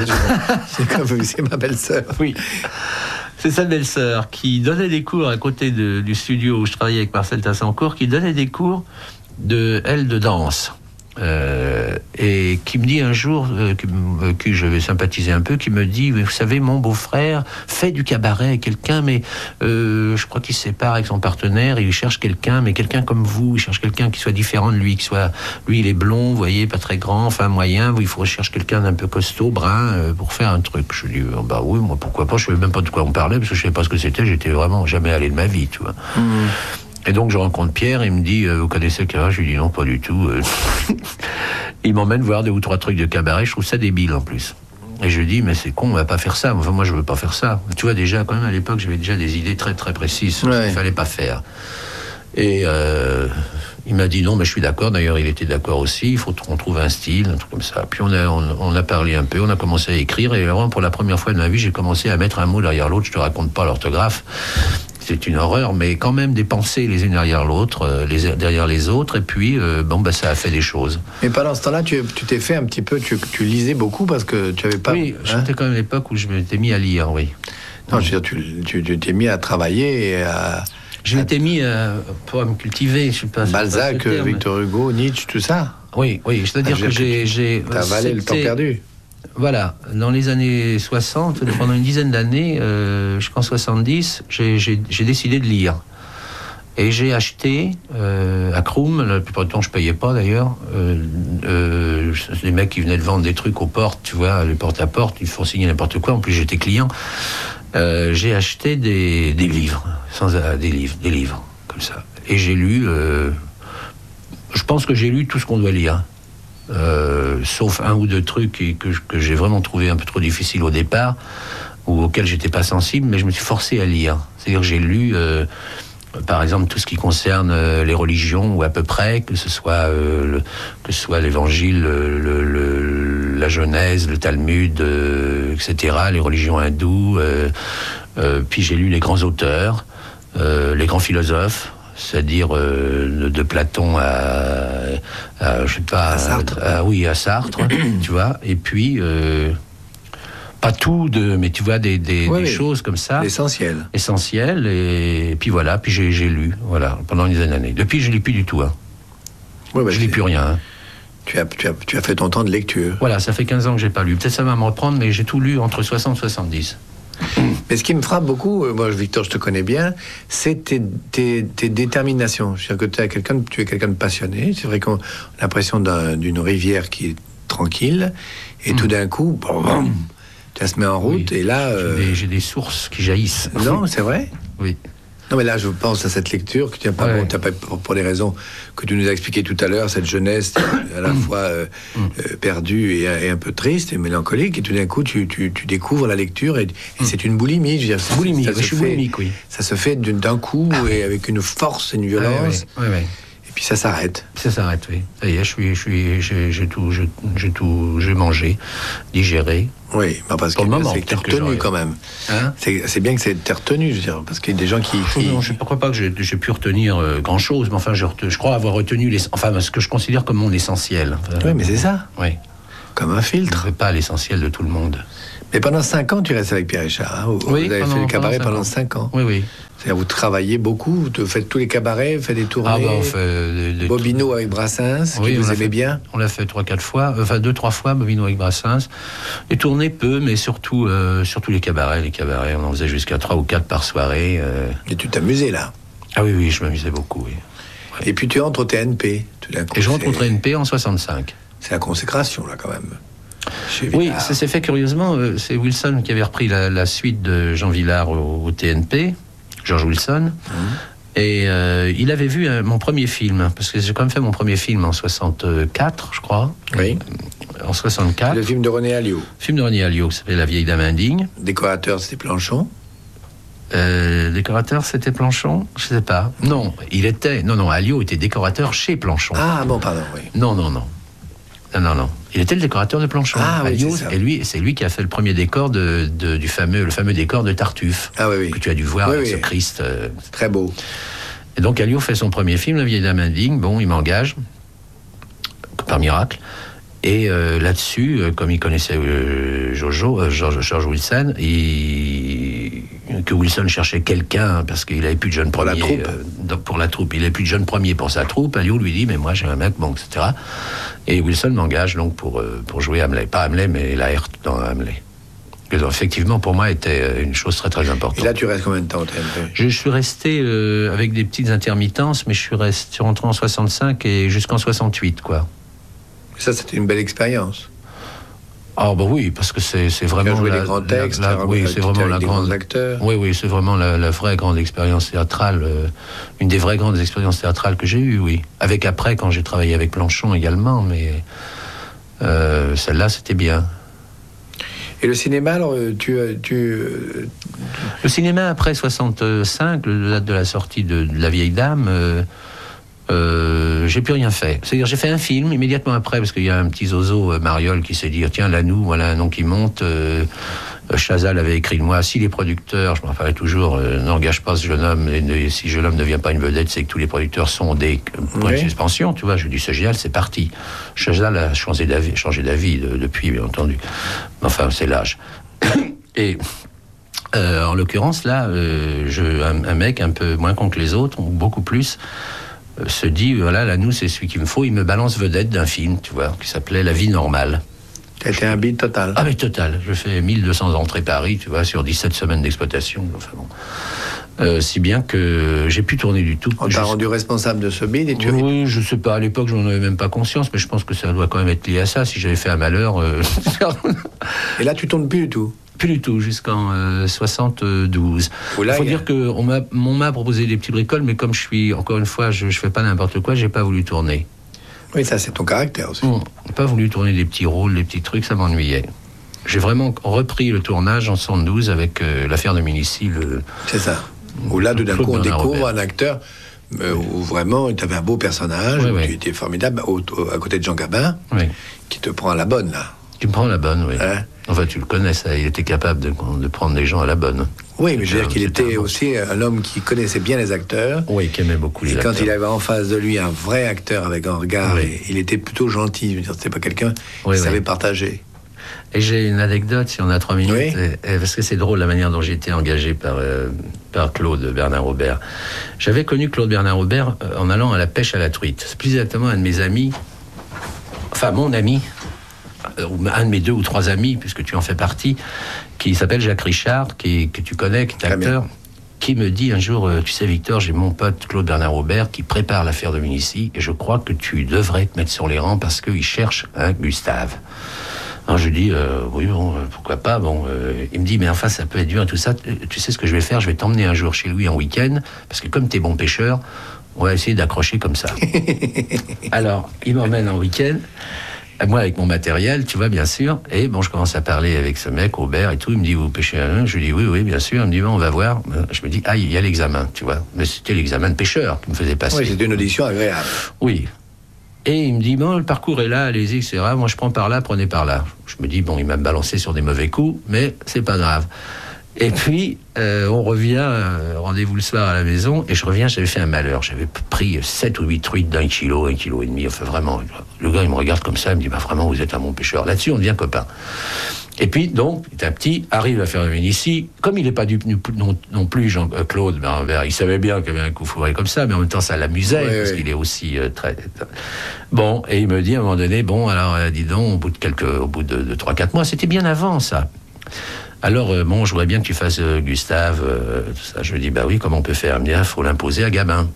c'est ma belle-sœur. Oui. C'est sa belle-sœur qui donnait des cours à côté du studio où je travaillais avec Marcel Tassancourt, qui donnait des cours de danse. Et qui me dit un jour, que je vais sympathiser un peu, qui me dit, vous savez, mon beau-frère fait du cabaret avec quelqu'un, mais je crois qu'il se sépare avec son partenaire, et il cherche quelqu'un, mais quelqu'un comme vous, il cherche quelqu'un qui soit différent de lui, lui il est blond, vous voyez, pas très grand, enfin moyen, il faut chercher quelqu'un d'un peu costaud, brun, pour faire un truc. Je dis, bah oui, moi pourquoi pas, je savais même pas de quoi on parlait, parce que je savais pas ce que c'était, j'étais vraiment jamais allé de ma vie, tu vois. Et donc je rencontre Pierre, il me dit, vous connaissez le cabaret? Je lui dis non, pas du tout. Il m'emmène voir 2 ou 3 trucs de cabaret, je trouve ça débile en plus. Et je lui dis, mais c'est con, on va pas faire ça. Enfin, moi je veux pas faire ça. Tu vois, déjà, quand même, à l'époque, j'avais déjà des idées très très précises sur ce qu'il fallait pas faire. Et il m'a dit non, mais je suis d'accord. D'ailleurs, il était d'accord aussi. Il faut qu'on trouve un style, un truc comme ça. Puis on a parlé un peu, on a commencé à écrire. Et vraiment, pour la première fois de ma vie, j'ai commencé à mettre un mot derrière l'autre. Je te raconte pas l'orthographe. C'est une horreur, mais quand même des pensées les unes derrière l'autre, derrière les autres, et puis ça a fait des choses. Mais pendant ce temps-là, tu t'es fait un petit peu, tu lisais beaucoup parce que tu avais pas. Oui, c'était quand même l'époque où je m'étais mis à lire, oui. Non, je veux dire, tu t'es mis à travailler et à. Je m'étais mis pour me cultiver, je sais pas. Balzac, Victor Hugo, Nietzsche, tout ça. Oui, c'est-à-dire que j'ai. T'as avalé le temps perdu. Voilà, dans les années 60, pendant une dizaine d'années, jusqu'en 70, j'ai décidé de lire. Et j'ai acheté à Croum, la plupart du temps je payais pas d'ailleurs, des mecs qui venaient de vendre des trucs aux portes, tu vois, les porte-à-porte, ils font signer n'importe quoi, en plus j'étais client. J'ai acheté des livres, des livres, comme ça. Et j'ai lu, je pense que j'ai lu tout ce qu'on doit lire. Sauf 1 ou 2 trucs que j'ai vraiment trouvé un peu trop difficiles au départ, ou auxquels j'étais pas sensible, mais je me suis forcé à lire. C'est-à-dire que j'ai lu, par exemple, tout ce qui concerne les religions, ou à peu près, que ce soit l'Évangile, la Genèse, le Talmud, etc., les religions hindoues. Puis j'ai lu les grands auteurs, les grands philosophes. C'est-à-dire de Platon à je sais pas, à Sartre. À Sartre, tu vois. Et puis pas tout mais tu vois des choses comme ça. Essentiel. Et puis voilà. Puis j'ai lu, voilà, pendant une dizaine d'années. Depuis, je lis plus du tout. Hein. Je lis plus rien. Hein. Tu as fait ton temps de lecture. Voilà, ça fait 15 ans que j'ai pas lu. Peut-être ça va me reprendre, mais j'ai tout lu entre 60 et 70. Mais ce qui me frappe beaucoup, moi Victor, je te connais bien, c'est tes déterminations. Je veux dire que tu es quelqu'un de passionné. C'est vrai qu'on a l'impression d'une rivière qui est tranquille, et tout d'un coup, tu se met en route, et là... J'ai des sources qui jaillissent. Non, c'est vrai? Oui. Non, mais là, je pense à cette lecture que tu n'as pas, pour les raisons que tu nous as expliquées tout à l'heure, cette jeunesse à la fois perdue et un peu triste et mélancolique, et tout d'un coup, tu découvres la lecture, et c'est une boulimie. Je veux dire, boulimie, je suis boulimique, oui. Ça se fait d'un coup, et avec une force et une violence. Oui. Et puis ça s'arrête. Ça s'arrête, oui. Ça y est, j'ai mangé, digéré. Oui, parce que c'est que t'es retenu quand même. Hein? C'est bien que t'es retenu, je veux dire, parce qu'il y a des gens qui... Non, je ne crois pas que j'ai pu retenir grand-chose, mais enfin, je crois avoir retenu ce que je considère comme mon essentiel. Oui, mais c'est ça. Oui. Comme un filtre. Je ne fais pas l'essentiel de tout le monde. Mais pendant 5 ans, tu restes avec Pierre Richard. Hein, vous avez fait le cabaret pendant 5 ans. Oui. C'est-à-dire, vous travaillez beaucoup, vous faites tous les cabarets, vous faites des tournées. On fait Bobino avec Brassens, que vous aimez bien. On l'a fait 3-4 fois, 2-3 fois, Bobino avec Brassens. Les tournées peu, mais surtout les cabarets. On en faisait jusqu'à 3 ou 4 par soirée. Et tu t'amusais là? Ah oui, je m'amusais beaucoup, oui. Ouais. Et puis tu entres au TNP, tout d'un coup. Et je rentre au TNP en 65. C'est la consécration, là, quand même. Oui, ça s'est fait curieusement. C'est Wilson qui avait repris la suite de Jean Vilar au TNP, George Wilson. Et il avait vu mon premier film, parce que j'ai quand même fait mon premier film en 64, je crois. Oui. En 64. Le film de René Alliot. Film de René Alliot, qui s'appelait La vieille dame indigne. Décorateur, c'était Planchon. Décorateur, c'était Planchon? Je sais pas. Non, Alliot était décorateur chez Planchon. Ah bon, pardon, oui. Non. Il était le décorateur de Planchon. Ah oui, Alliot, c'est ça. et c'est lui qui a fait le premier décor le fameux décor de Tartuffe. Ah oui. Que tu as dû voir avec ce Christ. Très beau. Et donc Alliot fait son premier film, La vieille dame indigne. Bon, il m'engage, par miracle. Et là-dessus, comme il connaissait George Wilson, que Wilson cherchait quelqu'un parce qu'il n'avait plus de jeune premier pour la troupe. Il n'avait plus de jeune premier pour sa troupe. Alliot lui dit, mais moi j'ai un mec, bon, etc. Et Wilson m'engage donc pour jouer Hamlet. Pas Hamlet, mais Laërte dans Hamlet. Donc, effectivement, pour moi, était une chose très très importante. Et là, tu restes combien de temps au TNT ? Je suis resté avec des petites intermittences, mais je suis rentré en 65 et jusqu'en 68, quoi. Ça, c'était une belle expérience. Ah bah oui, parce que c'est vraiment joué les grands textes, oui, c'est vraiment la grande acteurs. Oui, c'est vraiment la vraie grande expérience théâtrale, une des vraies grandes expériences théâtrales que j'ai eues, oui. Avec après, quand j'ai travaillé avec Planchon également, mais celle-là, c'était bien. Et le cinéma, alors, Le cinéma, après 65, la date de la sortie de La vieille dame, j'ai plus rien fait. C'est-à-dire, j'ai fait un film immédiatement après, parce qu'il y a un petit zozo, Mariol, qui s'est dit, tiens, Lanoux, voilà un nom qui monte. Chazal avait écrit de moi, si les producteurs, je me rappellerai toujours, n'engagent pas ce jeune homme, et si ce jeune homme ne devient pas une vedette, c'est que tous les producteurs sont des points de suspension, tu vois. Je lui dis, c'est génial, c'est parti. Chazal a changé d'avis depuis, bien entendu. Enfin, c'est l'âge. Et en l'occurrence, là, un mec un peu moins con que les autres, ou beaucoup plus, se dit, voilà, Lanoux, c'est celui qu'il me faut, il me balance vedette d'un film, tu vois, qui s'appelait La vie normale. T'as été un bide total. Ah mais total, je fais 1200 entrées Paris, tu vois, sur 17 semaines d'exploitation, enfin bon. Si bien que j'ai pu tourner du tout. On t'a rendu responsable de ce bide et tu... Oui, je sais pas, à l'époque, j'en avais même pas conscience, mais je pense que ça doit quand même être lié à ça, si j'avais fait un malheur... Et là, tu tournes plus du tout? Plus du tout, jusqu'en 72. Il faut dire qu'on m'a proposé des petits bricoles, mais comme je suis, encore une fois, je fais pas n'importe quoi, j'ai pas voulu tourner. Oui, ça, c'est ton caractère aussi. J'ai pas voulu tourner des petits rôles, des petits trucs, ça m'ennuyait. J'ai vraiment repris le tournage en 72 avec l'affaire de Mélicie. C'est ça. Où là, tout d'un coup, on découvre un acteur où vraiment, tu avais un beau personnage, tu étais formidable, à côté de Jean Gabin, qui te prend à la bonne, là. Tu me prends à la bonne, oui. Hein? Enfin, tu le connais, ça. Il était capable de prendre des gens à la bonne. Oui, mais je veux dire qu'il était aussi un homme qui connaissait bien les acteurs. Oui, qui aimait beaucoup les acteurs. Et quand il avait en face de lui un vrai acteur avec un regard, il était plutôt gentil. Je veux dire, c'était pas quelqu'un qui savait partager. Et j'ai une anecdote, si on a 3 minutes, parce que c'est drôle la manière dont j'ai été engagé par Claude Bernard Robert. J'avais connu Claude Bernard Robert en allant à la pêche à la truite. C'est plus exactement un de mes amis, enfin mon ami, un de mes 2 ou 3 amis, puisque tu en fais partie, qui s'appelle Jacques Richard, que tu connais, qui est acteur, qui me dit un jour, tu sais Victor, j'ai mon pote Claude Bernard Robert qui prépare l'affaire de Mélicie, et je crois que tu devrais te mettre sur les rangs parce qu'il cherche un Gustave. Alors je dis, oui, bon, pourquoi pas, bon, il me dit, mais enfin, ça peut être dur et tout ça, tu sais ce que je vais faire, je vais t'emmener un jour chez lui en week-end, parce que comme t'es bon pêcheur, on va essayer d'accrocher comme ça. Alors, il m'emmène en week-end, moi avec mon matériel, tu vois, bien sûr, et bon, je commence à parler avec ce mec, Aubert et tout, il me dit, vous pêchez un? Je lui dis, oui, bien sûr, il me dit, bon, on va voir. Je me dis, il y a l'examen, tu vois, mais c'était l'examen de pêcheur qui me faisait passer. Oui, c'était une audition agréable. Oui. Et il me dit, bon, le parcours est là, allez-y, etc. Moi, je prends par là, prenez par là. Je me dis, bon, il m'a balancé sur des mauvais coups, mais c'est pas grave. Et puis, on revient, rendez-vous le soir à la maison, et je reviens, j'avais fait un malheur. J'avais pris 7 ou 8 truites d'1 kilo, 1,5 kilo, enfin vraiment. Le gars, il me regarde comme ça, il me dit, bah vraiment, vous êtes un bon pêcheur. Là-dessus, on devient copains. Et puis, donc, petit à petit, arrive l'affaire de Mélicie. Comme il n'est pas non plus Jean-Claude Bernard, il savait bien qu'il y avait un coup fourré comme ça, mais en même temps, ça l'amusait, parce qu'il est aussi très... Bon, et il me dit, à un moment donné, bon, alors, dis donc, au bout de 3-4 mois, c'était bien avant, ça. Alors, bon, je voudrais bien que tu fasses Gustave, tout ça. Je lui dis, bah oui, comment on peut faire? Il faut l'imposer à Gabin.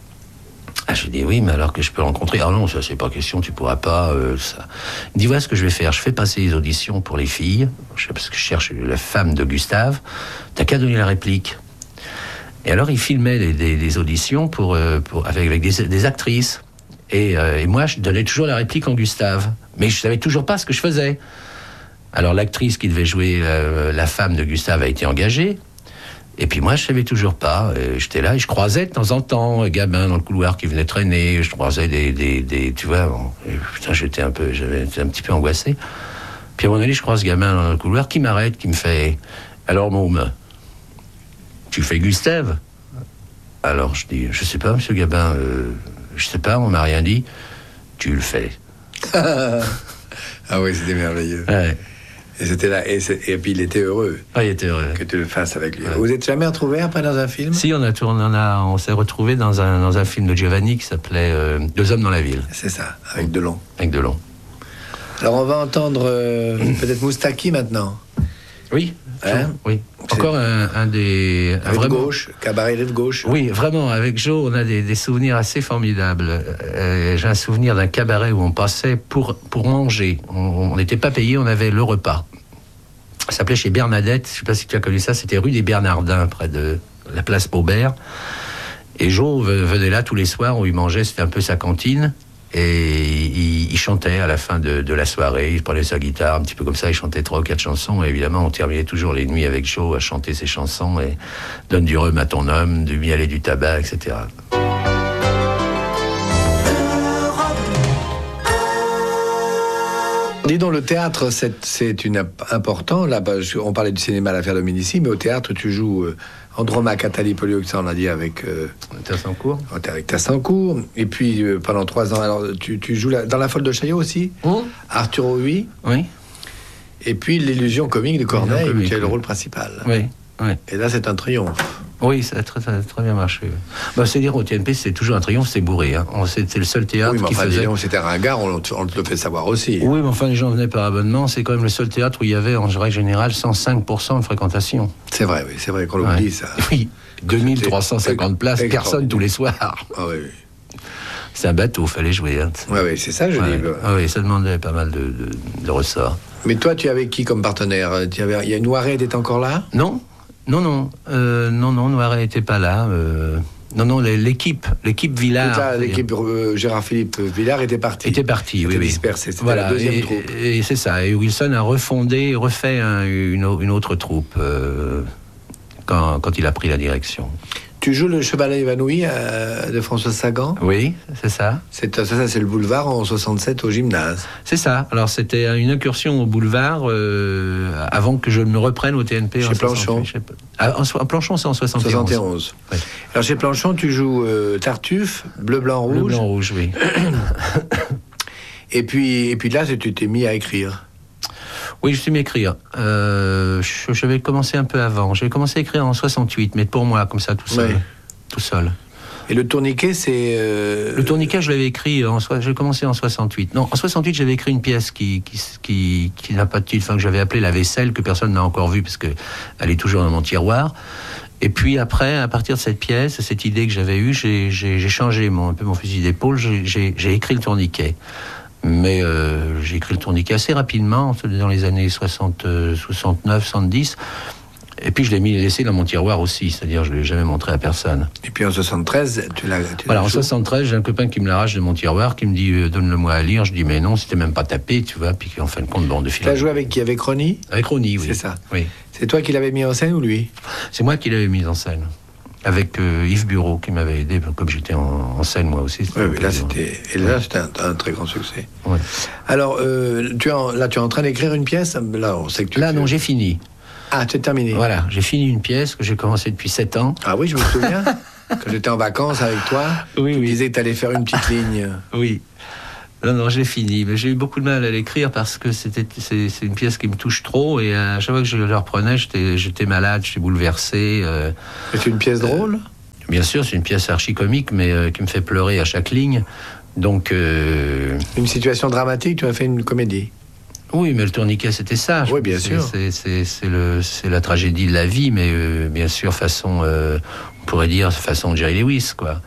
Ah, je lui dis, oui, mais alors que je peux rencontrer... Ah non, ça, c'est pas question, tu pourras pas, ça. Il me dit, voilà ce que je vais faire. Je fais passer les auditions pour les filles, parce que je cherche la femme de Gustave. T'as qu'à donner la réplique. Et alors, il filmait des auditions avec des actrices. Et moi, je donnais toujours la réplique en Gustave. Mais je savais toujours pas ce que je faisais. Alors, l'actrice qui devait jouer la femme de Gustave a été engagée. Et puis moi, je savais toujours pas. J'étais là et je croisais de temps en temps un gamin dans le couloir qui venait traîner. Je croisais des tu vois. Putain, j'étais un petit peu angoissé. Puis à un moment donné, je croise ce gamin dans le couloir qui m'arrête, qui me fait « Alors, môme, tu fais Gustave ?» Alors je dis « Je sais pas, monsieur Gabin, je sais pas, on m'a rien dit. » Tu le fais. Ah oui, c'était merveilleux. Ouais. Et c'était là, et puis il était heureux. Ah, il était heureux. Que tu le fasses avec lui. Ouais. Vous êtes jamais retrouvés après dans un film? Si, on s'est retrouvés dans un film de Giovanni qui s'appelait Deux hommes dans la ville. C'est ça, avec Delon. Avec Delon. Alors on va entendre peut-être Moustaki maintenant. Oui, Hein? oui. Encore un des... Rive vraiment, gauche, cabaret Rive gauche. oui, vraiment, avec Joe, on a des souvenirs assez formidables. J'ai un souvenir d'un cabaret où on passait pour manger. On n'était pas payé, on avait le repas. Ça s'appelait chez Bernadette, je ne sais pas si tu as connu ça, c'était rue des Bernardins, près de la place Paubert. Et Joe venait là tous les soirs, où il mangeait, c'était un peu sa cantine. Et il chantait à la fin de la soirée, il prenait sa guitare, un petit peu comme ça, il chantait 3 ou 4 chansons, et évidemment on terminait toujours les nuits avec Joe à chanter ses chansons, et donne du rhum à ton homme, du miel et du tabac, etc. Dis donc, le théâtre, c'est important. Là, on parlait du cinéma à l'affaire Dominici, mais au théâtre, tu joues Andromaque, Athalie Poliot, ça on a dit avec Tassancourt. Avec Tassancourt. Et puis pendant 3 ans, alors tu joues dans La Folle de Chaillot aussi, Arthur Huy. Oui. Et puis L'Illusion comique de Corneille, où tu as le rôle principal. Oui. Oui. Et là, c'est un triomphe. Oui, ça a très bien marché. Bah, c'est dire au TNP, c'est toujours un triomphe, c'est bourré. Hein. C'était le seul théâtre Oui, mais qui enfin, faisait... disons, c'était ringard, on te le fait savoir aussi. Oui, mais enfin, les gens venaient par abonnement. C'est quand même le seul théâtre où il y avait, en règle générale, 105% de fréquentation. C'est vrai, oui, c'est vrai qu'on l'oublie, ça. Oui, 2350 places, personne tous les soirs. Ah oui, oui. C'est un bateau, fallait jouer. Hein. Oui, oui, c'est ça, je dis. Ah oui, ça demandait pas mal de ressorts. Mais toi, tu avais qui comme partenaire? Il y a Noiret, était encore là? Non. Non, Noiret n'était pas là. Non, l'équipe Villard. L'équipe Gérard-Philippe Villard était partie. Oui. Dispersée, c'était voilà, la deuxième troupe. Et c'est ça. Et Wilson a refait une autre troupe quand il a pris la direction. Tu joues le Chevalet évanoui de François Sagan? Oui, c'est ça. C'est le boulevard en 67 au gymnase. C'est ça. Alors c'était une incursion au boulevard avant que je me reprenne au TNP. Chez Planchon. Planchon, c'est en 71. Ouais. Alors chez Planchon, tu joues Tartuffe, Bleu, Blanc, Rouge. Bleu, Blanc, Rouge, oui. et puis là, tu t'es mis à écrire. Oui, je suis mis à écrire. J'avais commencé un peu avant. J'avais commencé à écrire en 68, mais pour moi, comme ça, tout seul. Ouais. Tout seul. Et le tourniquet, c'est... Le tourniquet, je l'avais écrit, j'ai commencé en 68. Non, en 68, j'avais écrit une pièce qui n'a pas de titre, que j'avais appelée La Vaisselle, que personne n'a encore vue, parce qu'elle est toujours dans mon tiroir. Et puis après, à partir de cette pièce, cette idée que j'avais eue, j'ai changé un peu mon fusil d'épaule, j'ai écrit le tourniquet. Mais j'ai écrit le tourniquet assez rapidement, dans les années 69, 70. Et puis je l'ai laissé dans mon tiroir aussi, c'est-à-dire je ne l'ai jamais montré à personne. Et puis en 73, tu l'as voilà, en 73, j'ai un copain qui me l'arrache de mon tiroir, qui me dit donne-le-moi à lire. Je dis mais non, c'était même pas tapé, tu vois. Puis en fin de compte, de film. Tu as joué avec qui? Avec Ronny? Avec Ronny, oui. C'est ça. Oui. C'est toi qui l'avais mis en scène ou lui? C'est moi qui l'avais mis en scène. Avec Yves Bureau qui m'avait aidé, comme j'étais en scène moi aussi. Oui, là c'était un très grand succès. Ouais. Alors, tu es en train d'écrire une pièce? Là, on sait que non, j'ai fini. Ah, tu es terminé? Voilà, j'ai fini une pièce que j'ai commencé depuis 7 ans. Ah oui, je me souviens. Quand j'étais en vacances avec toi, tu disais que tu allais faire une petite ligne. Oui. Non, j'ai fini. Mais j'ai eu beaucoup de mal à l'écrire parce que c'est une pièce qui me touche trop. Et à chaque fois que je le reprenais, j'étais malade, j'étais bouleversé. C'est une pièce drôle? Bien sûr, c'est une pièce archi-comique, mais qui me fait pleurer à chaque ligne. Donc... Une situation dramatique, tu as fait une comédie? Oui, mais le tourniquet, c'était ça. Oui, bien sûr. C'est la tragédie de la vie, mais bien sûr, on pourrait dire façon Jerry Lewis, quoi.